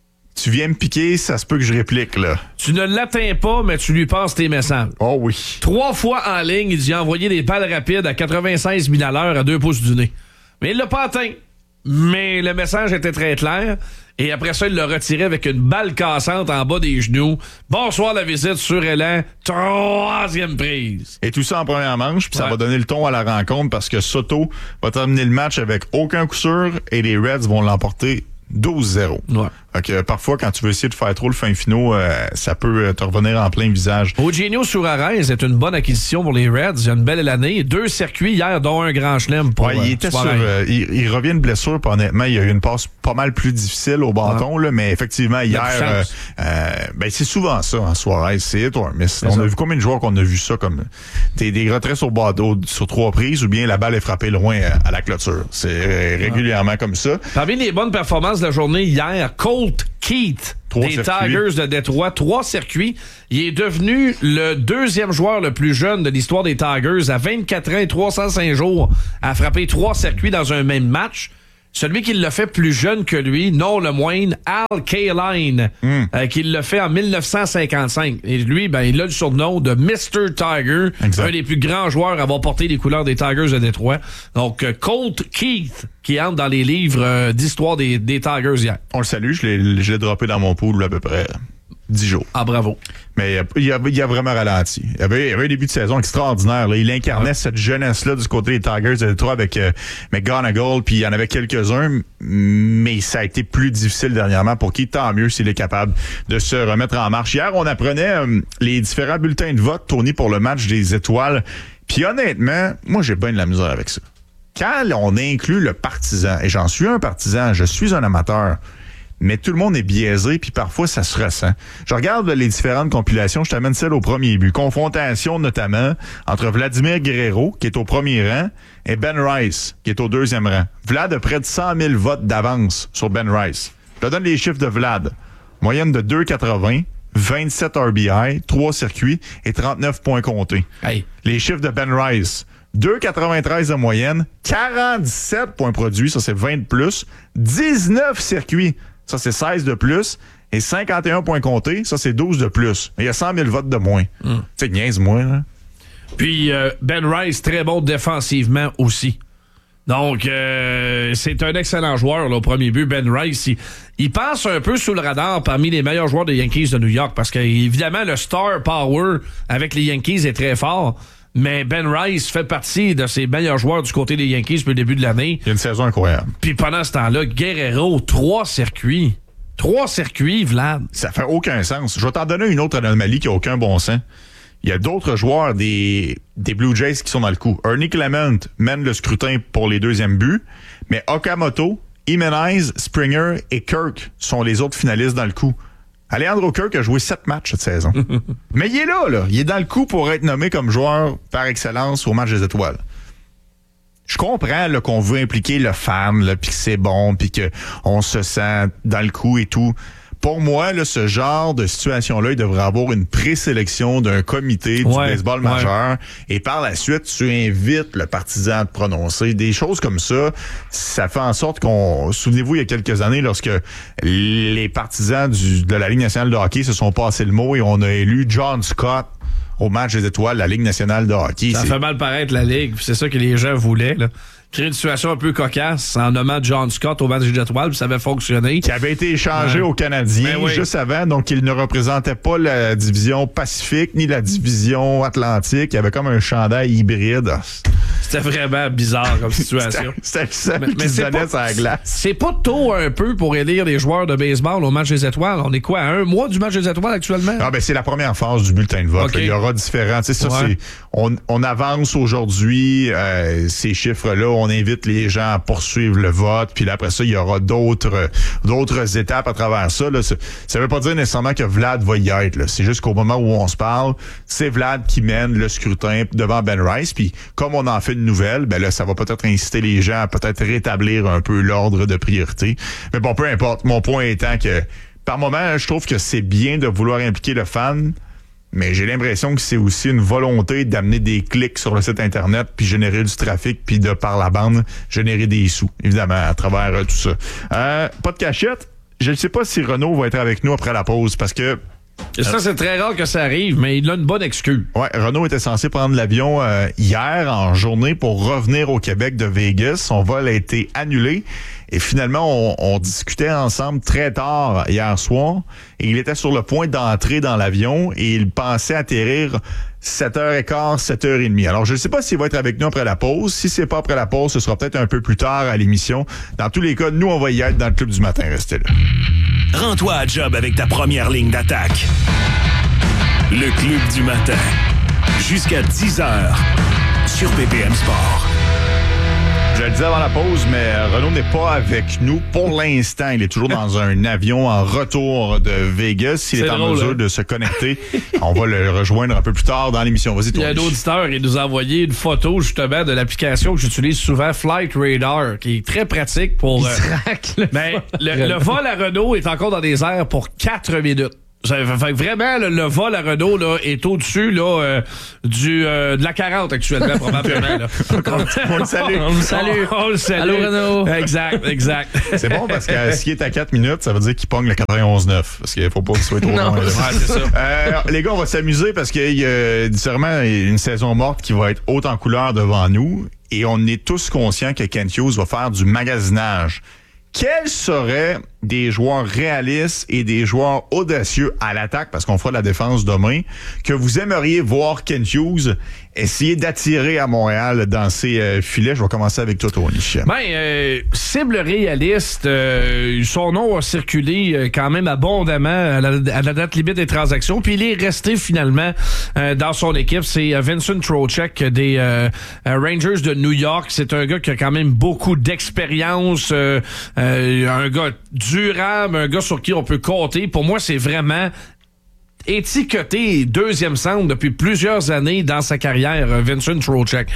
B: tu viens me piquer, ça se peut que je réplique, là.
A: Tu ne l'atteins pas, mais tu lui passes tes messages.
B: Oh oui.
A: 3 fois en ligne, il a envoyé des balles rapides à 96 000 à l'heure à 2 pouces du nez. Mais il l'a pas atteint. Mais le message était très clair. Et après ça, il l'a retiré avec une balle cassante en bas des genoux. Bonsoir la visite sur élan. 3e prise.
B: Et tout ça en première manche, puis ça va donner le ton à la rencontre parce que Soto va terminer le match avec aucun coup sûr et les Reds vont l'emporter 12-0.
A: Ouais.
B: Fait que parfois, quand tu veux essayer de faire trop le fin finaux, ça peut te revenir en plein visage.
A: Eugenio Suarez est une bonne acquisition pour les Reds. Il a une belle année. 2 circuits hier, dont un grand chelem pour
B: il était il revient de blessure, puis honnêtement, il y a eu une passe pas mal plus difficile au bâton, là, mais effectivement, hier, c'est souvent ça, en Suarez, c'est hit or miss. On a vu combien de joueurs qu'on a vu ça comme des retraits sur bateau sur 3 prises, ou bien la balle est frappée loin à la clôture. C'est régulièrement comme ça.
A: Parmi les bonnes performances de la journée hier, Colt Keith des Tigers de Détroit, 3 circuits. Il est devenu le 2e joueur le plus jeune de l'histoire des Tigers à 24 ans et 305 jours à frapper 3 circuits dans un même match. Celui qui l'a fait plus jeune que lui, non le moindre, Al Kaline, qui l'a fait en 1955. Et lui, il a le surnom de Mr. Tiger, un des plus grands joueurs à avoir porté les couleurs des Tigers de Détroit. Donc, Colt Keith, qui entre dans les livres d'histoire des Tigers hier.
B: On le salue, je l'ai droppé dans mon pool à peu près 10 jours.
A: Ah, bravo.
B: Mais il a vraiment ralenti. Il y avait un début de saison extraordinaire. Là. Il incarnait cette jeunesse-là du côté des Tigers de Détroit avec McGonagall, puis il y en avait quelques-uns, mais ça a été plus difficile dernièrement pour qui, tant mieux s'il est capable de se remettre en marche. Hier, on apprenait les différents bulletins de vote tournés pour le match des étoiles, puis honnêtement, moi j'ai bien de la misère avec ça. Quand on inclut le partisan, et j'en suis un partisan, je suis un amateur, mais tout le monde est biaisé, puis parfois, ça se ressent. Je regarde les différentes compilations, je t'amène celle au premier but. Confrontation, notamment, entre Vladimir Guerrero, qui est au premier rang, et Ben Rice, qui est au 2e rang. Vlad a près de 100 000 votes d'avance sur Ben Rice. Je te donne les chiffres de Vlad. Moyenne de 2,80, 27 RBI, 3 circuits et 39 points comptés.
A: Hey.
B: Les chiffres de Ben Rice. 2,93 de moyenne, 47 points produits, ça c'est 20 de plus, 19 circuits. Ça, c'est 16 de plus. Et 51 points comptés, ça, c'est 12 de plus. Il y a 100 000 votes de moins. Tu sais, niaise-moi, là.
A: Puis, Ben Rice, très bon défensivement aussi. Donc, c'est un excellent joueur, là, au premier but. Ben Rice, il passe un peu sous le radar parmi les meilleurs joueurs des Yankees de New York parce que, évidemment, le star power avec les Yankees est très fort. Mais Ben Rice fait partie de ses meilleurs joueurs du côté des Yankees depuis le début de l'année.
B: Il y a une saison incroyable.
A: Puis pendant ce temps-là, Guerrero, 3 circuits. 3 circuits, Vlad.
B: Ça fait aucun sens. Je vais t'en donner une autre anomalie qui a aucun bon sens. Il y a d'autres joueurs des Blue Jays qui sont dans le coup. Ernie Clement mène le scrutin pour les 2e buts, mais Okamoto, Jimenez, Springer et Kirk sont les autres finalistes dans le coup. Alejandro Kirk a joué 7 matchs cette saison. Mais il est là. Il est dans le coup pour être nommé comme joueur par excellence au match des étoiles. Je comprends là, qu'on veut impliquer le fan, puis que c'est bon, puis qu'on se sent dans le coup et tout. Pour moi, là, ce genre de situation-là, il devrait avoir une présélection d'un comité du baseball majeur. Et par la suite, tu invites le partisan à te prononcer. Des choses comme ça, ça fait en sorte qu'on... Souvenez-vous, il y a quelques années, lorsque les partisans de la Ligue nationale de hockey se sont passés le mot et on a élu John Scott au match des étoiles, la Ligue nationale de hockey.
A: Ça fait mal paraître la Ligue, c'est ça que les gens voulaient, là. Créer une situation un peu cocasse en nommant John Scott au match des étoiles, puis ça avait fonctionné.
B: Qui avait été échangé aux Canadiens juste avant, donc il ne représentait pas la division Pacifique ni la division Atlantique. Il y avait comme un chandail hybride.
A: C'était vraiment bizarre comme situation.
B: C'était ça qui se donnait sur la glace.
A: C'est pas tôt un peu pour élire les joueurs de baseball au match des étoiles. On est quoi, à 1 mois du match des étoiles actuellement?
B: Ah ben c'est la première phase du bulletin de vote.
A: Okay.
B: Il y aura différents. Tu sais, ça, on avance aujourd'hui ces chiffres-là. On invite les gens à poursuivre le vote. Puis là, après ça, il y aura d'autres étapes à travers ça. Là. Ça veut pas dire nécessairement que Vlad va y être. Là. C'est juste qu'au moment où on se parle, c'est Vlad qui mène le scrutin devant Ben Rice. Puis comme on en fait une nouvelle, ben là, ça va peut-être inciter les gens à peut-être rétablir un peu l'ordre de priorité. Mais bon, peu importe. Mon point étant que par moment, je trouve que c'est bien de vouloir impliquer le fan, mais j'ai l'impression que c'est aussi une volonté d'amener des clics sur le site Internet, puis générer du trafic, puis de par la bande, générer des sous, évidemment, à travers tout ça. Pas de cachette. Je ne sais pas si Renaud va être avec nous après la pause, parce que...
A: Et ça, c'est très rare que ça arrive, mais il a une bonne excuse.
B: Ouais, Renaud était censé prendre l'avion hier en journée pour revenir au Québec de Vegas. Son vol a été annulé. Et finalement, on discutait ensemble très tard hier soir. Et il était sur le point d'entrer dans l'avion et il pensait atterrir 7h15, 7h30. Alors, je ne sais pas s'il va être avec nous après la pause. Si c'est pas après la pause, ce sera peut-être un peu plus tard à l'émission. Dans tous les cas, nous, on va y être dans le Club du matin. Restez là.
D: Rends-toi à job avec ta première ligne d'attaque. Le Club du matin. Jusqu'à 10h sur BPM Sport.
B: Je le disais avant la pause, mais Renaud n'est pas avec nous pour l'instant. Il est toujours dans un avion en retour de Vegas. S'il est en mesure de se connecter, on va le rejoindre un peu plus tard dans l'émission. Vas-y, toi.
A: Il y a un auditeur qui nous a envoyé une photo justement de l'application que j'utilise souvent, Flight Radar, qui est très pratique pour... le vol à Renault est encore dans des airs pour 4 minutes. Fait que vraiment, le vol à Renault là, est au-dessus là, de la 40 actuellement, probablement. Là.
B: On le salue.
C: On le salue.
A: On le salue.
C: Allô, Renault.
A: Exact.
B: C'est bon parce que s'il est à 4 minutes, ça veut dire qu'il pogne le 91.9. Parce qu'il faut pas qu'il soit trop loin.
A: Ouais, c'est ça.
B: Les gars, on va s'amuser parce qu'il y a sûrement une saison morte qui va être haute en couleur devant nous. Et on est tous conscients que Kent Hughes va faire du magasinage. Quels seraient des joueurs réalistes et des joueurs audacieux à l'attaque, parce qu'on fera de la défense demain, que vous aimeriez voir Kent Hughes essayer d'attirer à Montréal dans ses filets? Je vais commencer avec toi, Tony.
A: Cible réaliste, son nom a circulé quand même abondamment à la date limite des transactions, puis il est resté finalement dans son équipe. C'est Vincent Trocheck des Rangers de New York. C'est un gars qui a quand même beaucoup d'expérience, un gars durable, un gars sur qui on peut compter. Pour moi, c'est vraiment étiqueté deuxième centre depuis plusieurs années dans sa carrière, Vincent Trocheck.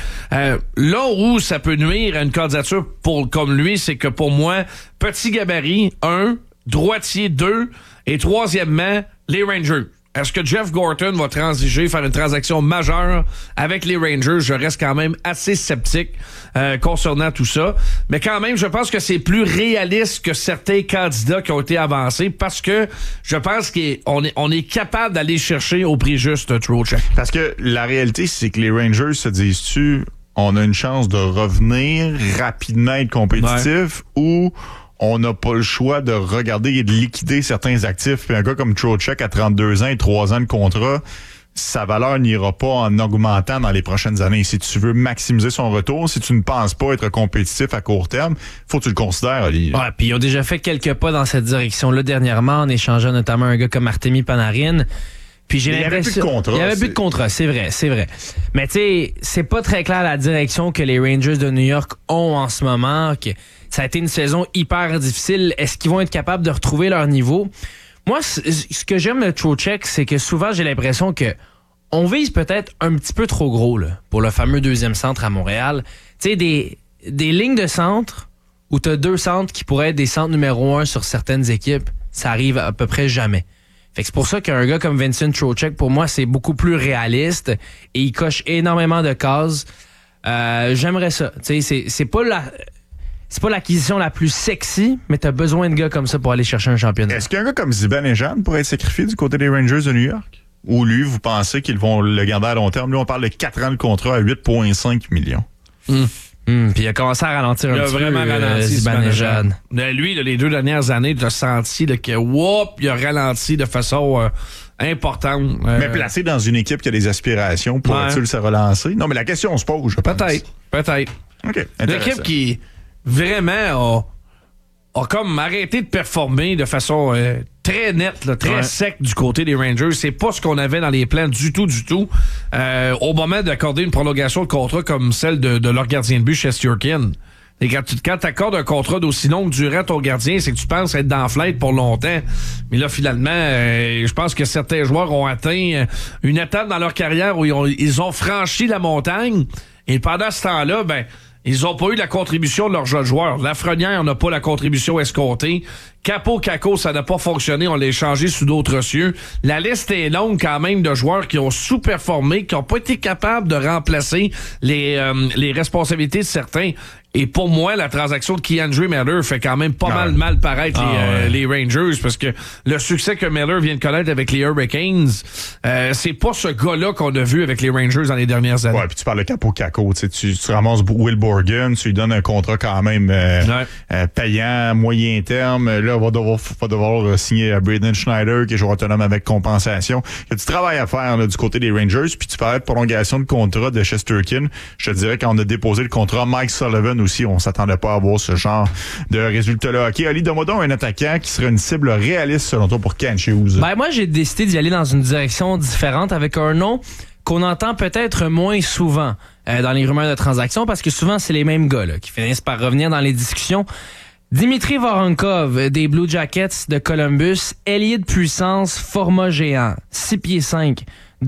A: Là où ça peut nuire à une candidature comme lui, c'est que pour moi, petit gabarit, 1, droitier 2, et troisièmement, les Rangers. Est-ce que Jeff Gorton va transiger, faire une transaction majeure avec les Rangers? Je reste quand même assez sceptique concernant tout ça. Mais quand même, je pense que c'est plus réaliste que certains candidats qui ont été avancés parce que je pense qu'on est capable d'aller chercher au prix juste Trocheck.
B: Parce que la réalité, c'est que les Rangers se disent-tu, on a une chance de revenir rapidement être compétitif ou on n'a pas le choix de regarder et de liquider certains actifs. Puis un gars comme Trocheck à 32 ans et 3 ans de contrat, sa valeur n'ira pas en augmentant dans les prochaines années. Si tu veux maximiser son retour, si tu ne penses pas être compétitif à court terme, faut que tu le considères, Ali.
C: Ouais, puis ils ont déjà fait quelques pas dans cette direction-là dernièrement en échangeant notamment un gars comme Artemi Panarin. Puis j'ai l'impression... Il y avait plus de contrat, c'est vrai. Mais tu sais, c'est pas très clair la direction que les Rangers de New York ont en ce moment, que ça a été une saison hyper difficile. Est-ce qu'ils vont être capables de retrouver leur niveau? Moi, ce que j'aime de Trocheck, c'est que souvent, j'ai l'impression que on vise peut-être un petit peu trop gros là, pour le fameux deuxième centre à Montréal. Tu sais, des lignes de centre où tu as 2 centres qui pourraient être des centres numéro 1 sur certaines équipes, ça arrive à peu près jamais. Fait que c'est pour ça qu'un gars comme Vincent Trocheck, pour moi, c'est beaucoup plus réaliste et il coche énormément de cases. J'aimerais ça. Tu sais, c'est pas l'acquisition la plus sexy, mais t'as besoin de gars comme ça pour aller chercher un championnat.
B: Est-ce qu'un gars comme Zibanejad pourrait être sacrifié du côté des Rangers de New York? Ou lui, vous pensez qu'ils vont le garder à long terme? Lui, on parle de 4 ans de contrat à 8,5 millions.
C: Puis il a commencé à ralentir un petit peu. Il a vraiment ralenti, Zibanejad.
A: Lui, là, les 2 dernières années, tu as senti là, que il a ralenti de façon importante.
B: Mais placé dans une équipe qui a des aspirations, pourrait-il se relancer? Non, mais la question se pose, je pense.
A: Peut-être.
B: OK,
A: l'équipe qui vraiment a comme arrêté de performer de façon très nette, là, très sec du côté des Rangers. C'est pas ce qu'on avait dans les plans du tout. Au moment d'accorder une prolongation de contrat comme celle de leur gardien de but, Shesterkin. Et quand tu accordes un contrat d'aussi longue durée à ton gardien, c'est que tu penses être dans la fenêtre pour longtemps. Mais là, finalement, je pense que certains joueurs ont atteint une étape dans leur carrière où ils ont franchi la montagne. Et pendant ce temps-là, ils ont pas eu la contribution de leurs jeunes joueurs. Lafrenière n'a pas la contribution escomptée. Kako, ça n'a pas fonctionné. On l'a échangé sous d'autres cieux. La liste est longue quand même de joueurs qui ont sous-performé, qui n'ont pas été capables de remplacer les responsabilités de certains. Et pour moi, la transaction de Keandre Miller fait quand même pas mal paraître les Rangers, parce que le succès que Miller vient de connaître avec les Hurricanes, c'est pas ce gars-là qu'on a vu avec les Rangers dans les dernières années.
B: Ouais, puis tu parles de Capo Caco, tu ramasses Will Borgen, tu lui donnes un contrat quand même payant, moyen terme. Là, on va devoir signer Braden Schneider, qui est joueur autonome avec compensation. Il y a du travail à faire là, du côté des Rangers. Puis tu parlais de prolongation de contrat de Shesterkin. Je te dirais, quand on a déposé le contrat, Mike Sullivan aussi, on s'attendait pas à avoir ce genre de résultat-là. OK, Ali, donne-moi donc un attaquant qui serait une cible réaliste selon toi pour Kent Hughes.
C: Ben, moi, j'ai décidé d'y aller dans une direction différente avec un nom qu'on entend peut-être moins souvent dans les rumeurs de transactions, parce que souvent, c'est les mêmes gars là, qui finissent par revenir dans les discussions. Dimitri Voronkov des Blue Jackets de Columbus, ailier de puissance, format géant, 6 pieds 5,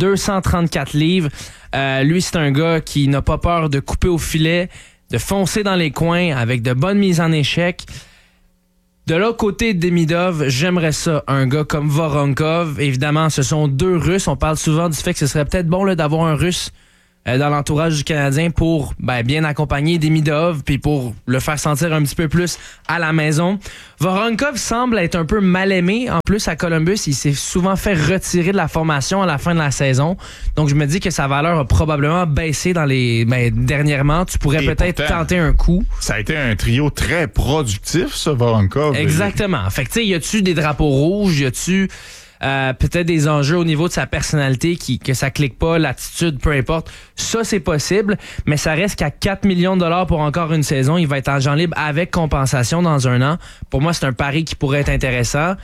C: 234 livres. Lui, c'est un gars qui n'a pas peur de couper au filet, de foncer dans les coins avec de bonnes mises en échec. De l'autre côté de Demidov, j'aimerais ça, un gars comme Voronkov. Évidemment, ce sont deux Russes. On parle souvent du fait que ce serait peut-être bon là, d'avoir un Russe dans l'entourage du Canadien pour bien accompagner Demidov puis pour le faire sentir un petit peu plus à la maison. Voronkov semble être un peu mal aimé. En plus, à Columbus, il s'est souvent fait retirer de la formation à la fin de la saison. Donc, je me dis que sa valeur a probablement baissé dans dernièrement. Tu pourrais peut-être tenter un coup.
B: Ça a été un trio très productif, ça, Voronkov.
C: Exactement. Fait que, tu sais, y a-tu des drapeaux rouges? Y a-tu peut-être des enjeux au niveau de sa personnalité que ça clique pas, l'attitude, peu importe. Ça, c'est possible, mais ça reste qu'à 4 millions de dollars pour encore une saison. Il va être agent libre avec compensation dans un an. Pour moi, c'est un pari qui pourrait être intéressant.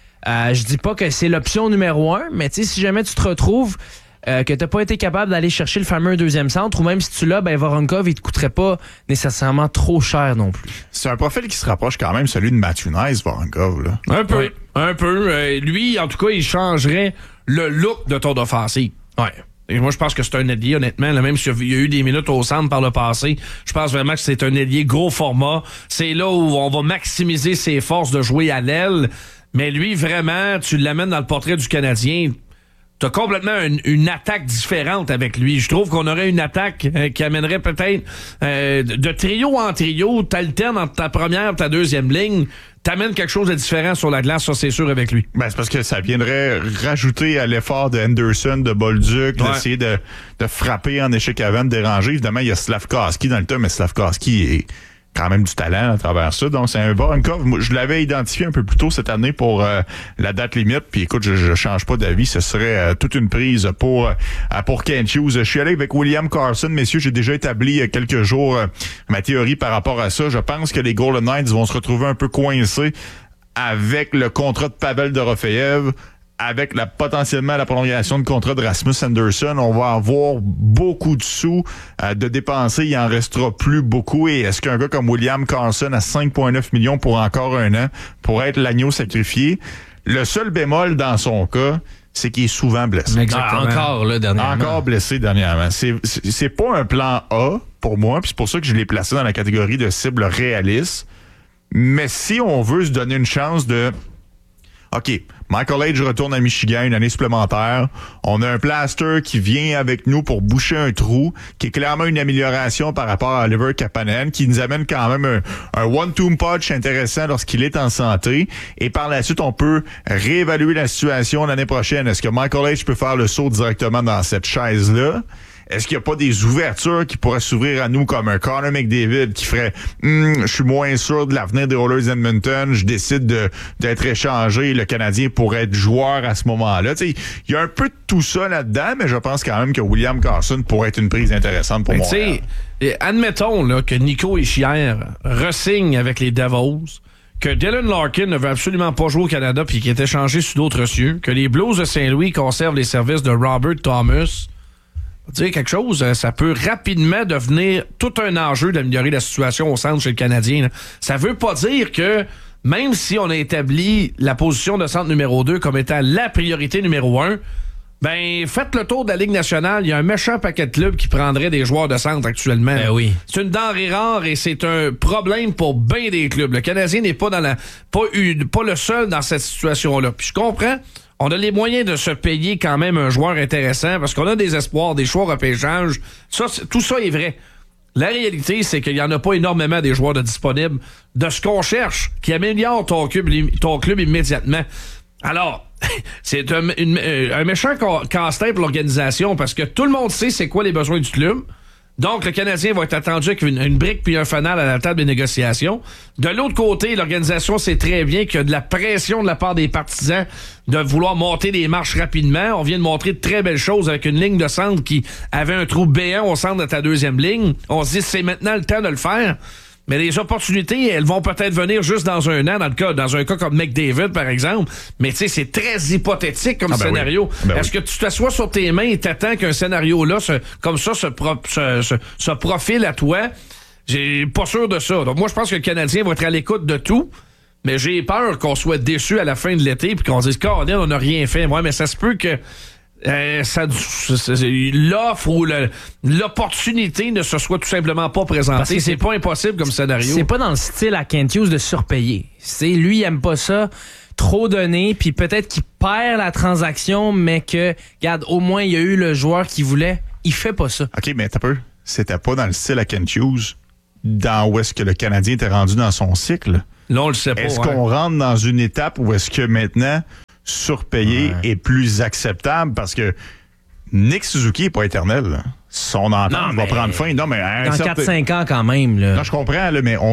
C: Je dis pas que c'est l'option numéro 1, mais tu sais, si jamais tu te retrouves que t'as pas été capable d'aller chercher le fameux deuxième centre, ou même si tu l'as, Voronkov, il te coûterait pas nécessairement trop cher non plus.
B: C'est un profil qui se rapproche quand même celui de Matthew Nice, Voronkov, là.
A: Un peu. Lui, en tout cas, il changerait le look de ton offensive. Ouais. Et moi, je pense que c'est un ailier, honnêtement, là, même s'il y a eu des minutes au centre par le passé, je pense vraiment que c'est un ailier gros format. C'est là où on va maximiser ses forces de jouer à l'aile. Mais lui, vraiment, tu l'amènes dans le portrait du Canadien, t'as complètement une attaque différente avec lui. Je trouve qu'on aurait une attaque qui amènerait peut-être de trio en trio, t'alternes entre ta première et ta deuxième ligne, t'amènes quelque chose de différent sur la glace, ça c'est sûr avec lui.
B: Ben, c'est parce que ça viendrait rajouter à l'effort de Henderson, de Bolduc, d'essayer de frapper en échec avant, de déranger. Évidemment, il y a Slavkovski dans le tas, mais Slavkovski est quand même du talent à travers ça. Donc, c'est un Voronkov. Moi, je l'avais identifié un peu plus tôt cette année pour la date limite. Puis écoute, je change pas d'avis. Ce serait toute une prise pour Kent Hughes. Je suis allé avec William Karlsson. Messieurs, j'ai déjà établi il y a quelques jours ma théorie par rapport à ça. Je pense que les Golden Knights vont se retrouver un peu coincés avec le contrat de Pavel Dorofeev, avec potentiellement la prolongation de contrat de Rasmus Anderson. On va avoir beaucoup de sous de dépenser. Il en restera plus beaucoup. Et est-ce qu'un gars comme William Karlsson à 5,9 millions pour encore un an pourrait être l'agneau sacrifié? Le seul bémol dans son cas, c'est qu'il est souvent blessé. Encore blessé dernièrement. C'est pas un plan A pour moi, puis c'est pour ça que je l'ai placé dans la catégorie de cible réaliste. Mais si on veut se donner une chance de OK, Michael Age retourne à Michigan une année supplémentaire. On a un Plaster qui vient avec nous pour boucher un trou, qui est clairement une amélioration par rapport à Oliver Kapanen, qui nous amène quand même un one-two punch intéressant lorsqu'il est en santé. Et par la suite, on peut réévaluer la situation l'année prochaine. Est-ce que Michael Age peut faire le saut directement dans cette chaise-là? Est-ce qu'il n'y a pas des ouvertures qui pourraient s'ouvrir à nous comme un Connor McDavid qui ferait je suis moins sûr de l'avenir des Oilers Edmonton, je décide d'être échangé, le Canadien pourrait être joueur à ce moment-là. Il y a un peu de tout ça là-dedans, mais je pense quand même que William Karlsson pourrait être une prise intéressante pour moi.
A: Admettons là, que Nico Hischier re-signe avec les Devils, que Dylan Larkin ne veut absolument pas jouer au Canada puis qu'il est échangé sous d'autres cieux, que les Blues de Saint-Louis conservent les services de Robert Thomas. Dire quelque chose, ça peut rapidement devenir tout un enjeu d'améliorer la situation au centre chez le Canadien. Là. Ça veut pas dire que, même si on a établi la position de centre numéro 2 comme étant la priorité numéro 1, faites le tour de la Ligue nationale. Il y a un méchant paquet de clubs qui prendraient des joueurs de centre actuellement.
C: Oui.
A: C'est une denrée rare et c'est un problème pour bien des clubs. Le Canadien n'est pas pas le seul dans cette situation-là. Puis je comprends. On a les moyens de se payer quand même un joueur intéressant parce qu'on a des espoirs, des choix repêchage. Ça, tout ça est vrai. La réalité, c'est qu'il n'y en a pas énormément des joueurs de disponibles de ce qu'on cherche, qui améliore ton club immédiatement. Alors, c'est un méchant casse-tête pour l'organisation parce que tout le monde sait c'est quoi les besoins du club. Donc, le Canadien va être attendu avec une brique puis un fanal à la table des négociations. De l'autre côté, l'organisation sait très bien qu'il y a de la pression de la part des partisans de vouloir monter les marches rapidement. On vient de montrer de très belles choses avec une ligne de centre qui avait un trou béant au centre de ta deuxième ligne. On se dit c'est maintenant le temps de le faire. Mais les opportunités, elles vont peut-être venir juste dans un an, dans un cas comme McDavid, par exemple. Mais tu sais, c'est très hypothétique comme scénario.
B: Oui.
A: Est-ce que tu t'assois sur tes mains et t'attends qu'un scénario-là, comme ça, se profile à toi? J'ai pas sûr de ça. Donc moi, je pense que le Canadien va être à l'écoute de tout. Mais j'ai peur qu'on soit déçu à la fin de l'été puis qu'on dise, Colin, on n'a rien fait. Ouais, mais ça se peut que l'offre ou l'opportunité ne se soit tout simplement pas présentée. Parce que c'est pas impossible comme scénario.
C: C'est pas dans le style à Kent Hughes de surpayer. Lui, il aime pas ça, trop donner, puis peut-être qu'il perd la transaction, mais que, regarde, au moins, il y a eu le joueur qu'il voulait. Il fait pas ça.
B: OK, mais t'as peu. C'était pas dans le style à Kent Hughes, dans où est-ce que le Canadien était rendu dans son cycle.
A: Là, on le sait pas.
B: Est-ce qu'on rentre dans une étape où est-ce que maintenant surpayé est plus acceptable parce que Nick Suzuki n'est pas éternel. Là. Son entente va prendre fin. Non, mais
C: dans 4-5 ans quand même. Là.
B: Non, je comprends, là, mais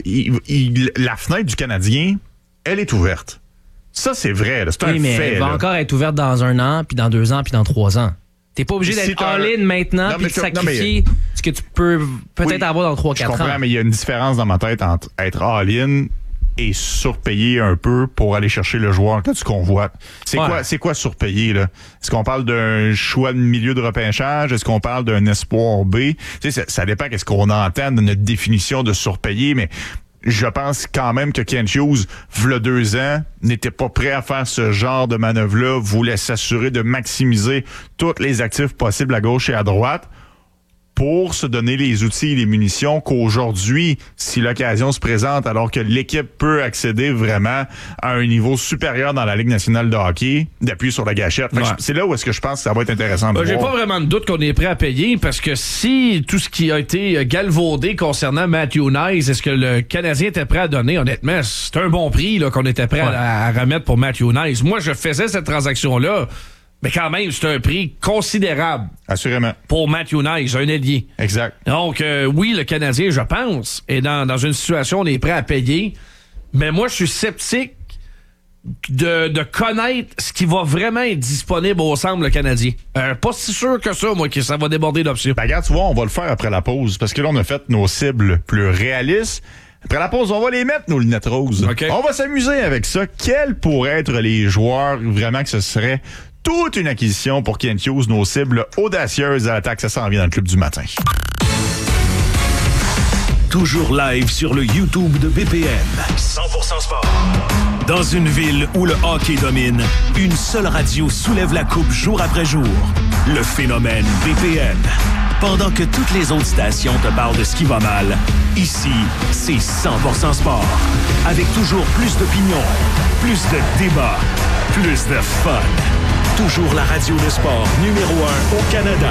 B: la fenêtre du Canadien, elle est ouverte. Ça, c'est vrai. Là. C'est un
C: mais
B: fait.
C: Elle va encore être ouverte dans 1 an, puis dans 2 ans, puis dans 3 ans. T'es pas obligé d'être all-in maintenant puis de sacrifier ce que tu peux peut-être avoir dans 3-4 ans.
B: Je comprends, mais il y a une différence dans ma tête entre être all-in et surpayer un peu pour aller chercher le joueur que tu convoites. C'est quoi surpayer, là? Est-ce qu'on parle d'un choix de milieu de repêchage? Est-ce qu'on parle d'un espoir B? Tu sais, ça dépend qu'est-ce qu'on entend de notre définition de surpayer, mais je pense quand même que Kent Hughes, v'là 2 ans, n'était pas prêt à faire ce genre de manœuvre-là, voulait s'assurer de maximiser tous les actifs possibles à gauche et à droite pour se donner les outils et les munitions qu'aujourd'hui, si l'occasion se présente, alors que l'équipe peut accéder vraiment à un niveau supérieur dans la Ligue nationale de hockey, d'appuyer sur la gâchette. C'est là où est-ce que je pense que ça va être intéressant de voir.
A: J'ai pas vraiment de doute qu'on est prêt à payer parce que si tout ce qui a été galvaudé concernant Matthew Knies, est-ce que le Canadien était prêt à donner? Honnêtement, c'est un bon prix là, qu'on était prêt à remettre pour Matthew Knies. Moi, je faisais cette transaction-là. Mais quand même, c'est un prix considérable.
B: Assurément.
A: Pour Matthew Knies, un ailier.
B: Exact.
A: Donc, oui, le Canadien, je pense, est dans une situation où on est prêt à payer. Mais moi, je suis sceptique de connaître ce qui va vraiment être disponible au centre, le Canadien. Pas si sûr que ça, moi, que ça va déborder d'options.
B: Ben, regarde, tu vois, on va le faire après la pause. Parce que là, on a fait nos cibles plus réalistes. Après la pause, on va les mettre, nos lunettes roses.
A: Okay.
B: On va s'amuser avec ça. Quels pourraient être les joueurs vraiment que ce serait toute une acquisition pour Kent Hughes, nos cibles audacieuses à l'attaque. Ça s'en vient dans le Club du matin.
D: Toujours live sur le YouTube de BPM. 100% sport. Dans une ville où le hockey domine, une seule radio soulève la coupe jour après jour. Le phénomène BPM. Pendant que toutes les autres stations te parlent de ce qui va mal, ici, c'est 100% sport. Avec toujours plus d'opinions, plus de débats, plus de fun. Toujours la radio de sport numéro 1 au Canada.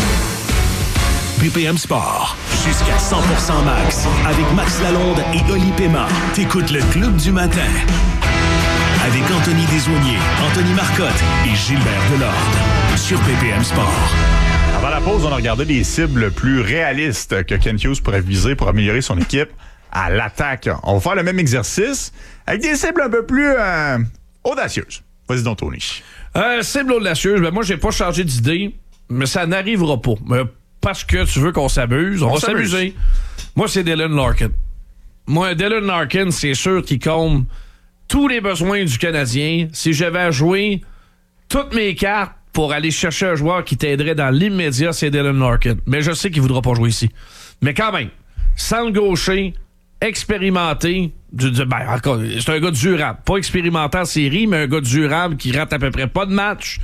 D: BPM Sport. Jusqu'à 100% max. Avec Max Lalonde et Oli Pema. T'écoutes le Club du matin. Avec Anthony Desaulniers, Anthony Marcotte et Gilbert Delorde. Sur BPM Sport.
B: Avant la pause, on a regardé les cibles plus réalistes que Kent Hughes pourrait viser pour améliorer son équipe à l'attaque. On va faire le même exercice avec des cibles un peu plus audacieuses. Vas-y donc, Tony.
A: Cible audacieuse, ben moi, j'ai pas changé d'idée, mais ça n'arrivera pas. Parce que tu veux qu'on s'amuse, on va s'amuser. Moi, c'est Dylan Larkin. Moi, Dylan Larkin, c'est sûr qu'il comble tous les besoins du Canadien. Si j'avais à jouer toutes mes cartes pour aller chercher un joueur qui t'aiderait dans l'immédiat, c'est Dylan Larkin. Mais je sais qu'il voudra pas jouer ici. Mais quand même, sans le gaucher, expérimenté, c'est un gars durable. Pas expérimenté en série, mais un gars durable qui rate à peu près pas de match.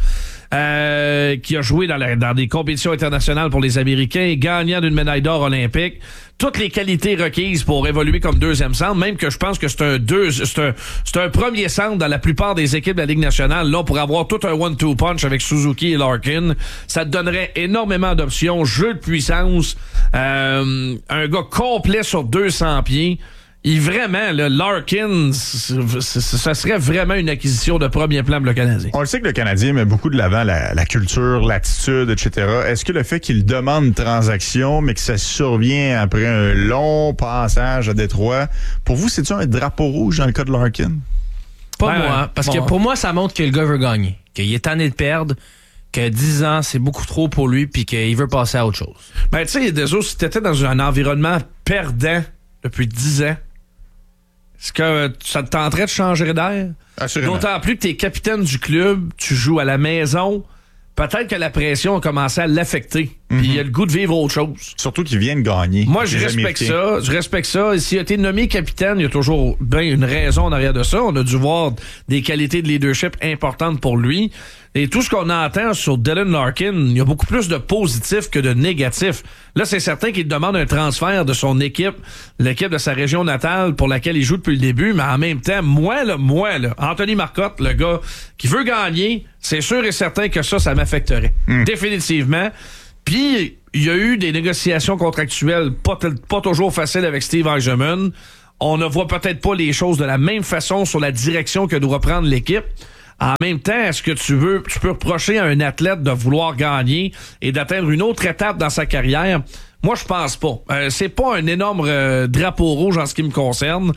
A: qui a joué dans des compétitions internationales pour les Américains, gagnant d'une médaille d'or olympique. Toutes les qualités requises pour évoluer comme deuxième centre, même que je pense que c'est un premier centre dans la plupart des équipes de la Ligue nationale. Là, pour avoir tout un 1-2 punch avec Suzuki et Larkin, ça te donnerait énormément d'options, jeu de puissance, un gars complet sur 200 pieds. Vraiment, le Larkin, ça serait vraiment une acquisition de premier plan pour le Canadien.
B: On le sait que le Canadien met beaucoup de l'avant la culture, l'attitude, etc. Est-ce que le fait qu'il demande une transaction, mais que ça survient après un long passage à Détroit, pour vous, c'est-tu un drapeau rouge dans le cas de Larkin?
C: Pas moi, parce que pour moi, ça montre que le gars veut gagner, qu'il est tanné de perdre, que 10 ans, c'est beaucoup trop pour lui, puis qu'il veut passer à autre chose.
A: Ben, tu sais, Deso, si t'étais dans un environnement perdant depuis 10 ans, est-ce que ça te tenterait de changer d'air?
B: Assurément.
A: D'autant plus que t'es capitaine du club, tu joues à la maison. Peut-être que la pression a commencé à l'affecter. Puis il a le goût de vivre autre chose.
B: Surtout qu'il vient de gagner.
A: Moi, je respecte ça. Et s'il a été nommé capitaine, il y a toujours bien une raison en arrière de ça. On a dû voir des qualités de leadership importantes pour lui. Et tout ce qu'on entend sur Dylan Larkin, il y a beaucoup plus de positifs que de négatifs. Là, c'est certain qu'il demande un transfert de son équipe, l'équipe de sa région natale pour laquelle il joue depuis le début. Mais en même temps, moi, Anthony Marcotte, le gars qui veut gagner, c'est sûr et certain que ça m'affecterait. Définitivement. Puis, il y a eu des négociations contractuelles pas toujours faciles avec Steve Yzerman. On ne voit peut-être pas les choses de la même façon sur la direction que doit prendre l'équipe. En même temps, est-ce que tu peux reprocher à un athlète de vouloir gagner et d'atteindre une autre étape dans sa carrière? Moi, je pense pas. C'est pas un énorme drapeau rouge en ce qui me concerne.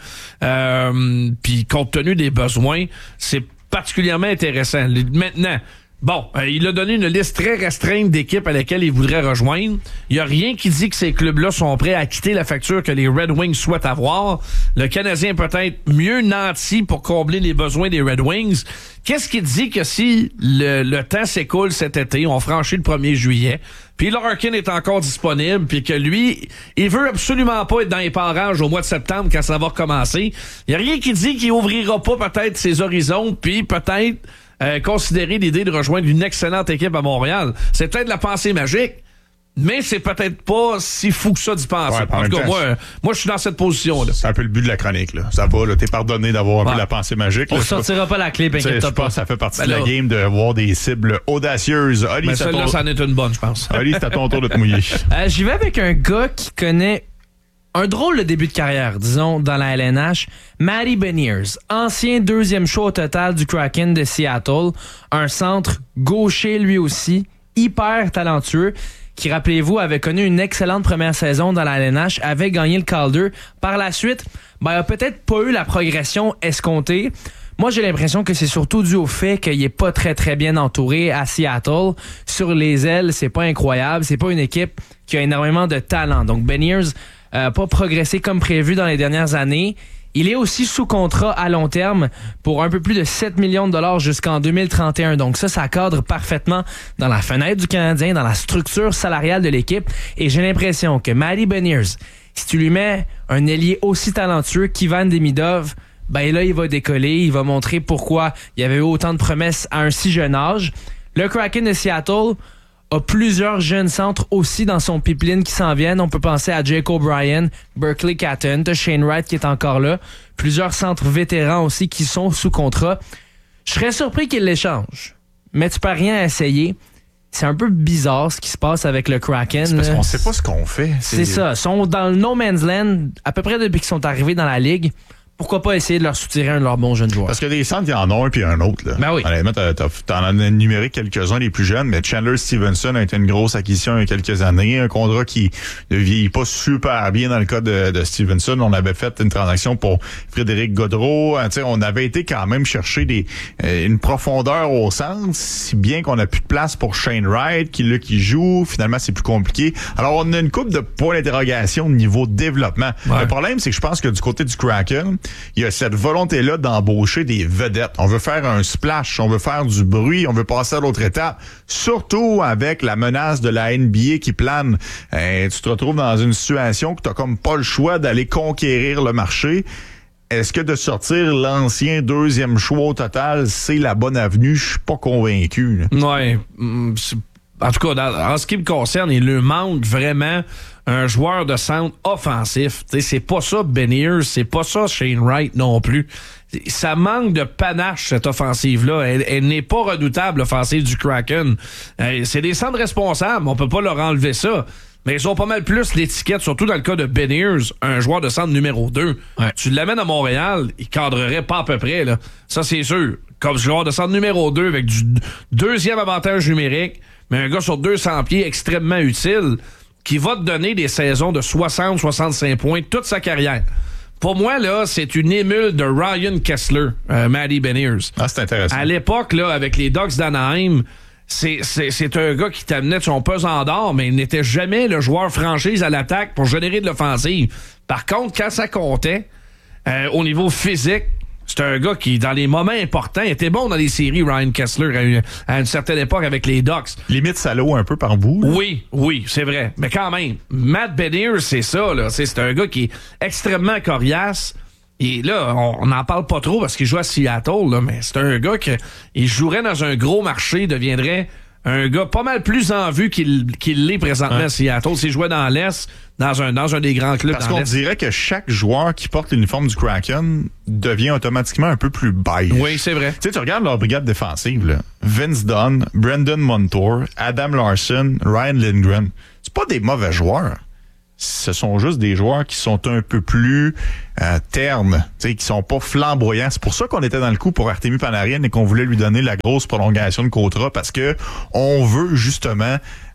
A: Puis, compte tenu des besoins, c'est particulièrement intéressant. Maintenant, bon, il a donné une liste très restreinte d'équipes à laquelle il voudrait rejoindre. Il n'y a rien qui dit que ces clubs-là sont prêts à quitter la facture que les Red Wings souhaitent avoir. Le Canadien peut être mieux nanti pour combler les besoins des Red Wings. Qu'est-ce qui dit que si le temps s'écoule cet été, on franchit le 1er juillet, puis Larkin est encore disponible, puis que lui, il veut absolument pas être dans les parages au mois de septembre quand ça va recommencer. Il n'y a rien qui dit qu'il ouvrira pas peut-être ses horizons, puis peut-être considérer l'idée de rejoindre une excellente équipe à Montréal. C'est peut-être la pensée magique, mais c'est peut-être pas si fou que ça d'y penser.
B: Ouais,
A: en tout cas, moi, je suis dans cette position-là.
B: C'est un peu le but de la chronique, là. Ça va, là. T'es pardonné d'avoir un peu la pensée magique.
C: On sortira pas la clé,
B: je pense que ça fait partie de la game de voir des cibles audacieuses. Oli,
A: mais celle-là, c'en est une bonne, je pense.
B: Oli, c'est à ton tour de te mouiller.
C: J'y vais avec un gars qui connaît un drôle de début de carrière, disons, dans la LNH. Matty Beniers, ancien deuxième choix au total du Kraken de Seattle. Un centre gaucher, lui aussi, hyper talentueux, qui, rappelez-vous, avait connu une excellente première saison dans la LNH, avait gagné le Calder. Par la suite, il a peut-être pas eu la progression escomptée. Moi, j'ai l'impression que c'est surtout dû au fait qu'il est pas très, très bien entouré à Seattle. Sur les ailes, c'est pas incroyable. C'est pas une équipe qui a énormément de talent. Donc, Beniers pas progressé comme prévu dans les dernières années. Il est aussi sous contrat à long terme pour un peu plus de 7 millions de dollars jusqu'en 2031. Donc ça cadre parfaitement dans la fenêtre du Canadien, dans la structure salariale de l'équipe. Et j'ai l'impression que Matty Beniers, si tu lui mets un ailier aussi talentueux qu'Ivan Demidov, ben là, il va décoller. Il va montrer pourquoi il y avait eu autant de promesses à un si jeune âge. Le Kraken de Seattle a plusieurs jeunes centres aussi dans son pipeline qui s'en viennent. On peut penser à Jake O'Brien, Berkeley Catton, Shane Wright qui est encore là. Plusieurs centres vétérans aussi qui sont sous contrat. Je serais surpris qu'il l'échange, mais tu peux rien essayer. C'est un peu bizarre ce qui se passe avec le Kraken.
B: C'est parce qu'on sait pas ce qu'on fait.
C: C'est ça. Ils sont dans le no man's land à peu près depuis qu'ils sont arrivés dans la Ligue. Pourquoi pas essayer de leur soutirer un de leurs bons jeunes joueurs?
B: Parce que des centres, il y en a un puis un autre. Là.
C: Ben oui.
B: Honnêtement, t'en as énuméré quelques-uns les plus jeunes, mais Chandler Stevenson a été une grosse acquisition il y a quelques années. Un contrat qui ne vieillit pas super bien dans le cas de Stevenson. On avait fait une transaction pour Frédéric Gaudreau. On avait été quand même chercher une profondeur au centre, si bien qu'on a plus de place pour Shane Wright, qui joue. Finalement, c'est plus compliqué. Alors, on a une couple de points d'interrogation au niveau développement. Ouais. Le problème, c'est que je pense que du côté du Kraken, il y a cette volonté-là d'embaucher des vedettes. On veut faire un splash, on veut faire du bruit, on veut passer à l'autre étape. Surtout avec la menace de la NBA qui plane. Tu te retrouves dans une situation que tu n'as comme pas le choix d'aller conquérir le marché. est-ce que de sortir l'ancien deuxième choix au total, c'est la bonne avenue? Je suis pas convaincu.
A: Ouais. En tout cas, en ce qui me concerne, il lui manque vraiment un joueur de centre offensif. T'sais, c'est pas ça Beniers, c'est pas ça Shane Wright non plus. Ça manque de panache, cette offensive-là. Elle n'est pas redoutable, l'offensive du Kraken. C'est des centres responsables, on peut pas leur enlever ça. Mais ils ont pas mal plus l'étiquette, surtout dans le cas de Beniers, un joueur de centre numéro 2. Ouais. Tu l'amènes à Montréal, il cadrerait pas à peu près, là. Ça, c'est sûr. Comme joueur de centre numéro 2 avec du deuxième avantage numérique, mais un gars sur 200 pieds extrêmement utile qui va te donner des saisons de 60-65 points toute sa carrière. Pour moi, là, c'est une émule de Ryan Kessler, Matty Beniers.
B: Ah, c'est intéressant.
A: À l'époque, là, avec les Ducks d'Anaheim, c'est un gars qui t'amenait de son pesant d'or, mais il n'était jamais le joueur franchise à l'attaque pour générer de l'offensive. Par contre, quand ça comptait, au niveau physique, c'est un gars qui, dans les moments importants, était bon dans les séries, Ryan Kessler, à une certaine époque avec les Ducks.
B: Limite salaud un peu par bout. Là.
A: Oui, c'est vrai. Mais quand même, Matt Beniers, c'est ça, là. C'est un gars qui est extrêmement coriace. Et là, on n'en parle pas trop parce qu'il joue à Seattle, là, mais c'est un gars qui jouerait dans un gros marché, deviendrait un gars pas mal plus en vue qu'il l'est présentement à Seattle. S'il jouait dans l'Est, dans un des grands clubs
B: parce
A: dans
B: qu'on
A: l'Est.
B: dirait que chaque joueur qui porte l'uniforme du Kraken devient automatiquement un peu plus beige.
A: Oui, c'est vrai.
B: Tu sais, tu regardes leur brigade défensive, là. Vince Dunn, Brendan Montour, Adam Larson, Ryan Lindgren. C'est pas des mauvais joueurs. Ce sont juste des joueurs qui sont un peu plus ternes, qui sont pas flamboyants. C'est pour ça qu'on était dans le coup pour Artemi Panarin et qu'on voulait lui donner la grosse prolongation de contrat parce que on veut justement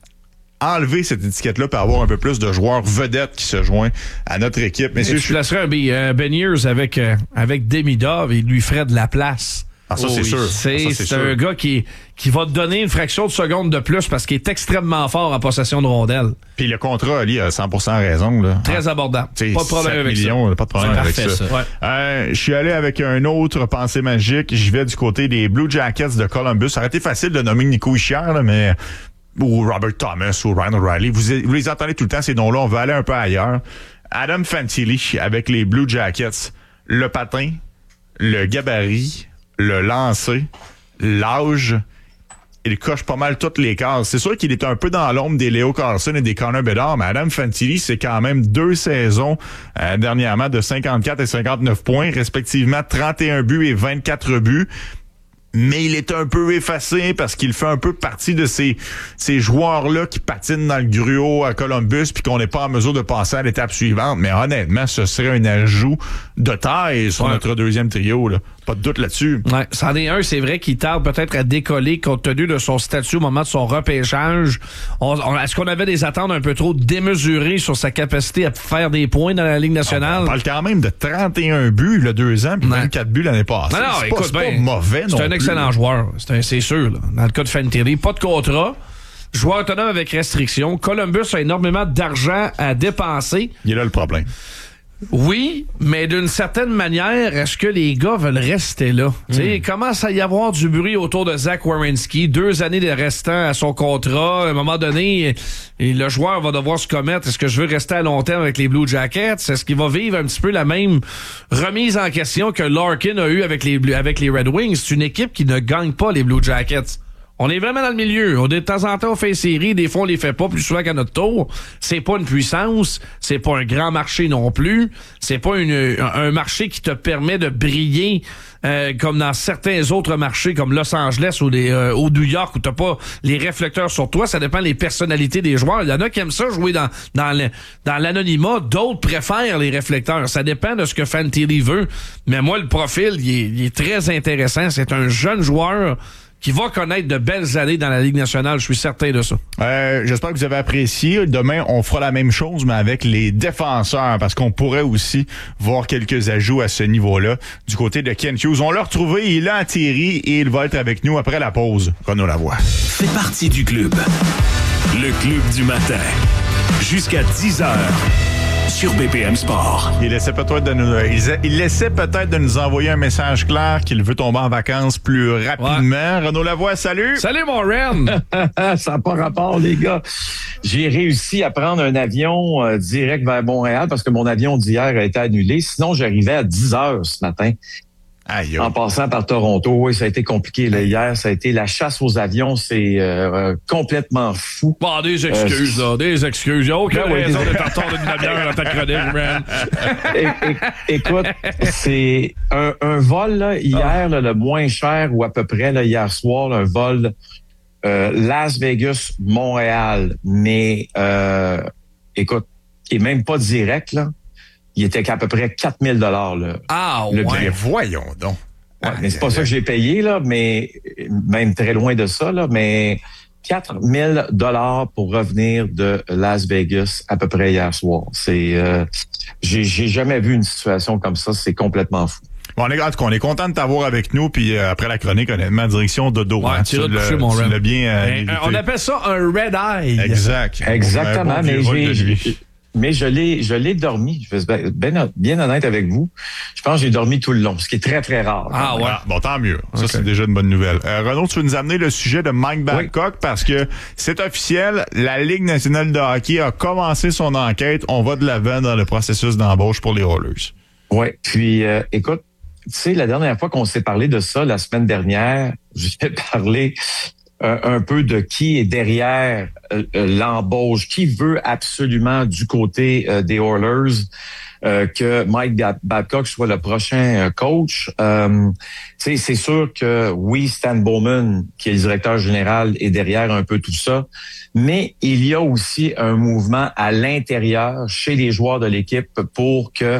B: enlever cette étiquette-là pour avoir un peu plus de joueurs vedettes qui se joignent à notre équipe.
A: Messieurs, je placerais un Beniers avec Demidov et il lui ferait de la place.
B: Ah, ça, c'est sûr.
A: C'est un gars qui va te donner une fraction de seconde de plus parce qu'il est extrêmement fort en possession de rondelles.
B: Puis le contrat, Ali a 100% raison. Là.
A: Très abordable. Pas de problème avec ça.
B: Pas de problème avec ça. Ouais. Je suis allé avec un autre pensée magique. Je vais du côté des Blue Jackets de Columbus. Ça aurait été facile de nommer Nico Hischier, là, mais ou Robert Thomas ou Ryan O'Reilly. Vous les entendez tout le temps, ces noms-là. On va aller un peu ailleurs. Adam Fantilli avec les Blue Jackets. Le patin, le gabarit, le lancer, l'âge, il coche pas mal toutes les cases. C'est sûr qu'il est un peu dans l'ombre des Leo Carlson et des Connor Bedard, mais Adam Fantilli, c'est quand même 2 saisons dernièrement de 54 et 59 points, respectivement 31 buts et 24 buts. Mais il est un peu effacé parce qu'il fait un peu partie de ces joueurs-là qui patinent dans le gruau à Columbus puis qu'on n'est pas en mesure de passer à l'étape suivante. Mais honnêtement, ce serait un ajout de taille sur notre deuxième trio, là. Pas de doute là-dessus.
A: Ouais, c'en est un, c'est vrai qu'il tarde peut-être à décoller compte tenu de son statut au moment de son repêchage. Est-ce qu'on avait des attentes un peu trop démesurées sur sa capacité à faire des points dans la Ligue nationale?
B: On parle quand même de 31 buts, le 2 ans, puis 24 buts l'année passée.
A: Non,
B: c'est pas mauvais non plus.
A: C'est un excellent joueur, c'est sûr. Là. Dans le cas de Fantilli, pas de contrat. Joueur autonome avec restriction. Columbus a énormément d'argent à dépenser.
B: Il est là le problème.
A: Oui, mais d'une certaine manière, est-ce que les gars veulent rester là? Il commence à y avoir du bruit autour de Zach Werenski. 2 années de restant à son contrat. À un moment donné, le joueur va devoir se commettre. Est-ce que je veux rester à long terme avec les Blue Jackets? Est-ce qu'il va vivre un petit peu la même remise en question que Larkin a eu avec les Red Wings? C'est une équipe qui ne gagne pas les Blue Jackets. On est vraiment dans le milieu. De temps en temps, on fait une série. Des fois, on les fait pas plus souvent qu'à notre tour. C'est pas une puissance. C'est pas un grand marché non plus. C'est pas un marché qui te permet de briller comme dans certains autres marchés comme Los Angeles ou au New York où t'as pas les réflecteurs sur toi. Ça dépend des personnalités des joueurs. Il y en a qui aiment ça jouer dans l'anonymat. D'autres préfèrent les réflecteurs. Ça dépend de ce que Fantilli veut. Mais moi, le profil, il est très intéressant. C'est un jeune joueur qui va connaître de belles années dans la Ligue nationale. Je suis certain de ça.
B: J'espère que vous avez apprécié. Demain, on fera la même chose, mais avec les défenseurs, parce qu'on pourrait aussi voir quelques ajouts à ce niveau-là du côté de Kent Hughes. On l'a retrouvé, il a atterri et il va être avec nous après la pause. Renaud Lavoie.
D: Fais partie du club. Le club du matin. Jusqu'à 10h. sur BPM Sport.
B: Il laissait peut-être de nous envoyer un message clair qu'il veut tomber en vacances plus rapidement. Ouais. Renaud Lavoie, salut!
A: Salut, mon Ren!
E: Ça n'a pas rapport, les gars. J'ai réussi à prendre un avion direct vers Montréal parce que mon avion d'hier a été annulé. Sinon, j'arrivais à 10 heures ce matin.
B: Aïe.
E: En passant par Toronto. Oui, ça a été compliqué. Là, hier, ça a été la chasse aux avions. C'est complètement fou.
A: Bon, des excuses, là. Des excuses. Il n'y a aucune raison d'être en retard d'une demi-heure dans ta chronique, man.
E: Écoute, c'est un vol, là, hier, là, le moins cher ou à peu près, là, hier soir, là, un vol Las Vegas-Montréal. Mais, écoute, il n'est même pas direct, là. Il était qu'à peu près 4 000 $
A: Ah,
E: le
A: ouais.
E: billet.
B: Voyons donc.
E: Ouais, mais c'est pas ça que j'ai payé, là, mais même très loin de ça, là, mais 4 000 $ pour revenir de Las Vegas à peu près hier soir. C'est, j'ai jamais vu une situation comme ça. C'est complètement fou.
B: Bon, on est content de t'avoir avec nous, puis après la chronique, honnêtement, direction dodo.
A: Ouais, tu l'as touché, mon Ren. On appelle ça un red eye.
B: Exact.
E: Exactement, mais je l'ai dormi. Je vais être bien honnête avec vous. Je pense que j'ai dormi tout le long, ce qui est très, très rare.
A: Ah ouais.
B: Bon, tant mieux. Ça, c'est déjà une bonne nouvelle. Renaud, tu veux nous amener le sujet de Mike Babcock parce que c'est officiel. La Ligue nationale de hockey a commencé son enquête. On va de l'avant dans le processus d'embauche pour les Oilers.
E: Oui. Puis, écoute, tu sais, la dernière fois qu'on s'est parlé de ça, la semaine dernière, j'ai parlé un peu de qui est derrière l'embauche, qui veut absolument du côté des Oilers que Mike Babcock soit le prochain coach. C'est sûr que oui, Stan Bowman, qui est le directeur général, est derrière un peu tout ça, mais il y a aussi un mouvement à l'intérieur chez les joueurs de l'équipe pour que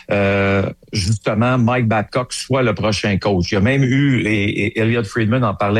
E: justement Mike Babcock soit le prochain coach. Il y a même eu, et Elliot Friedman en parlait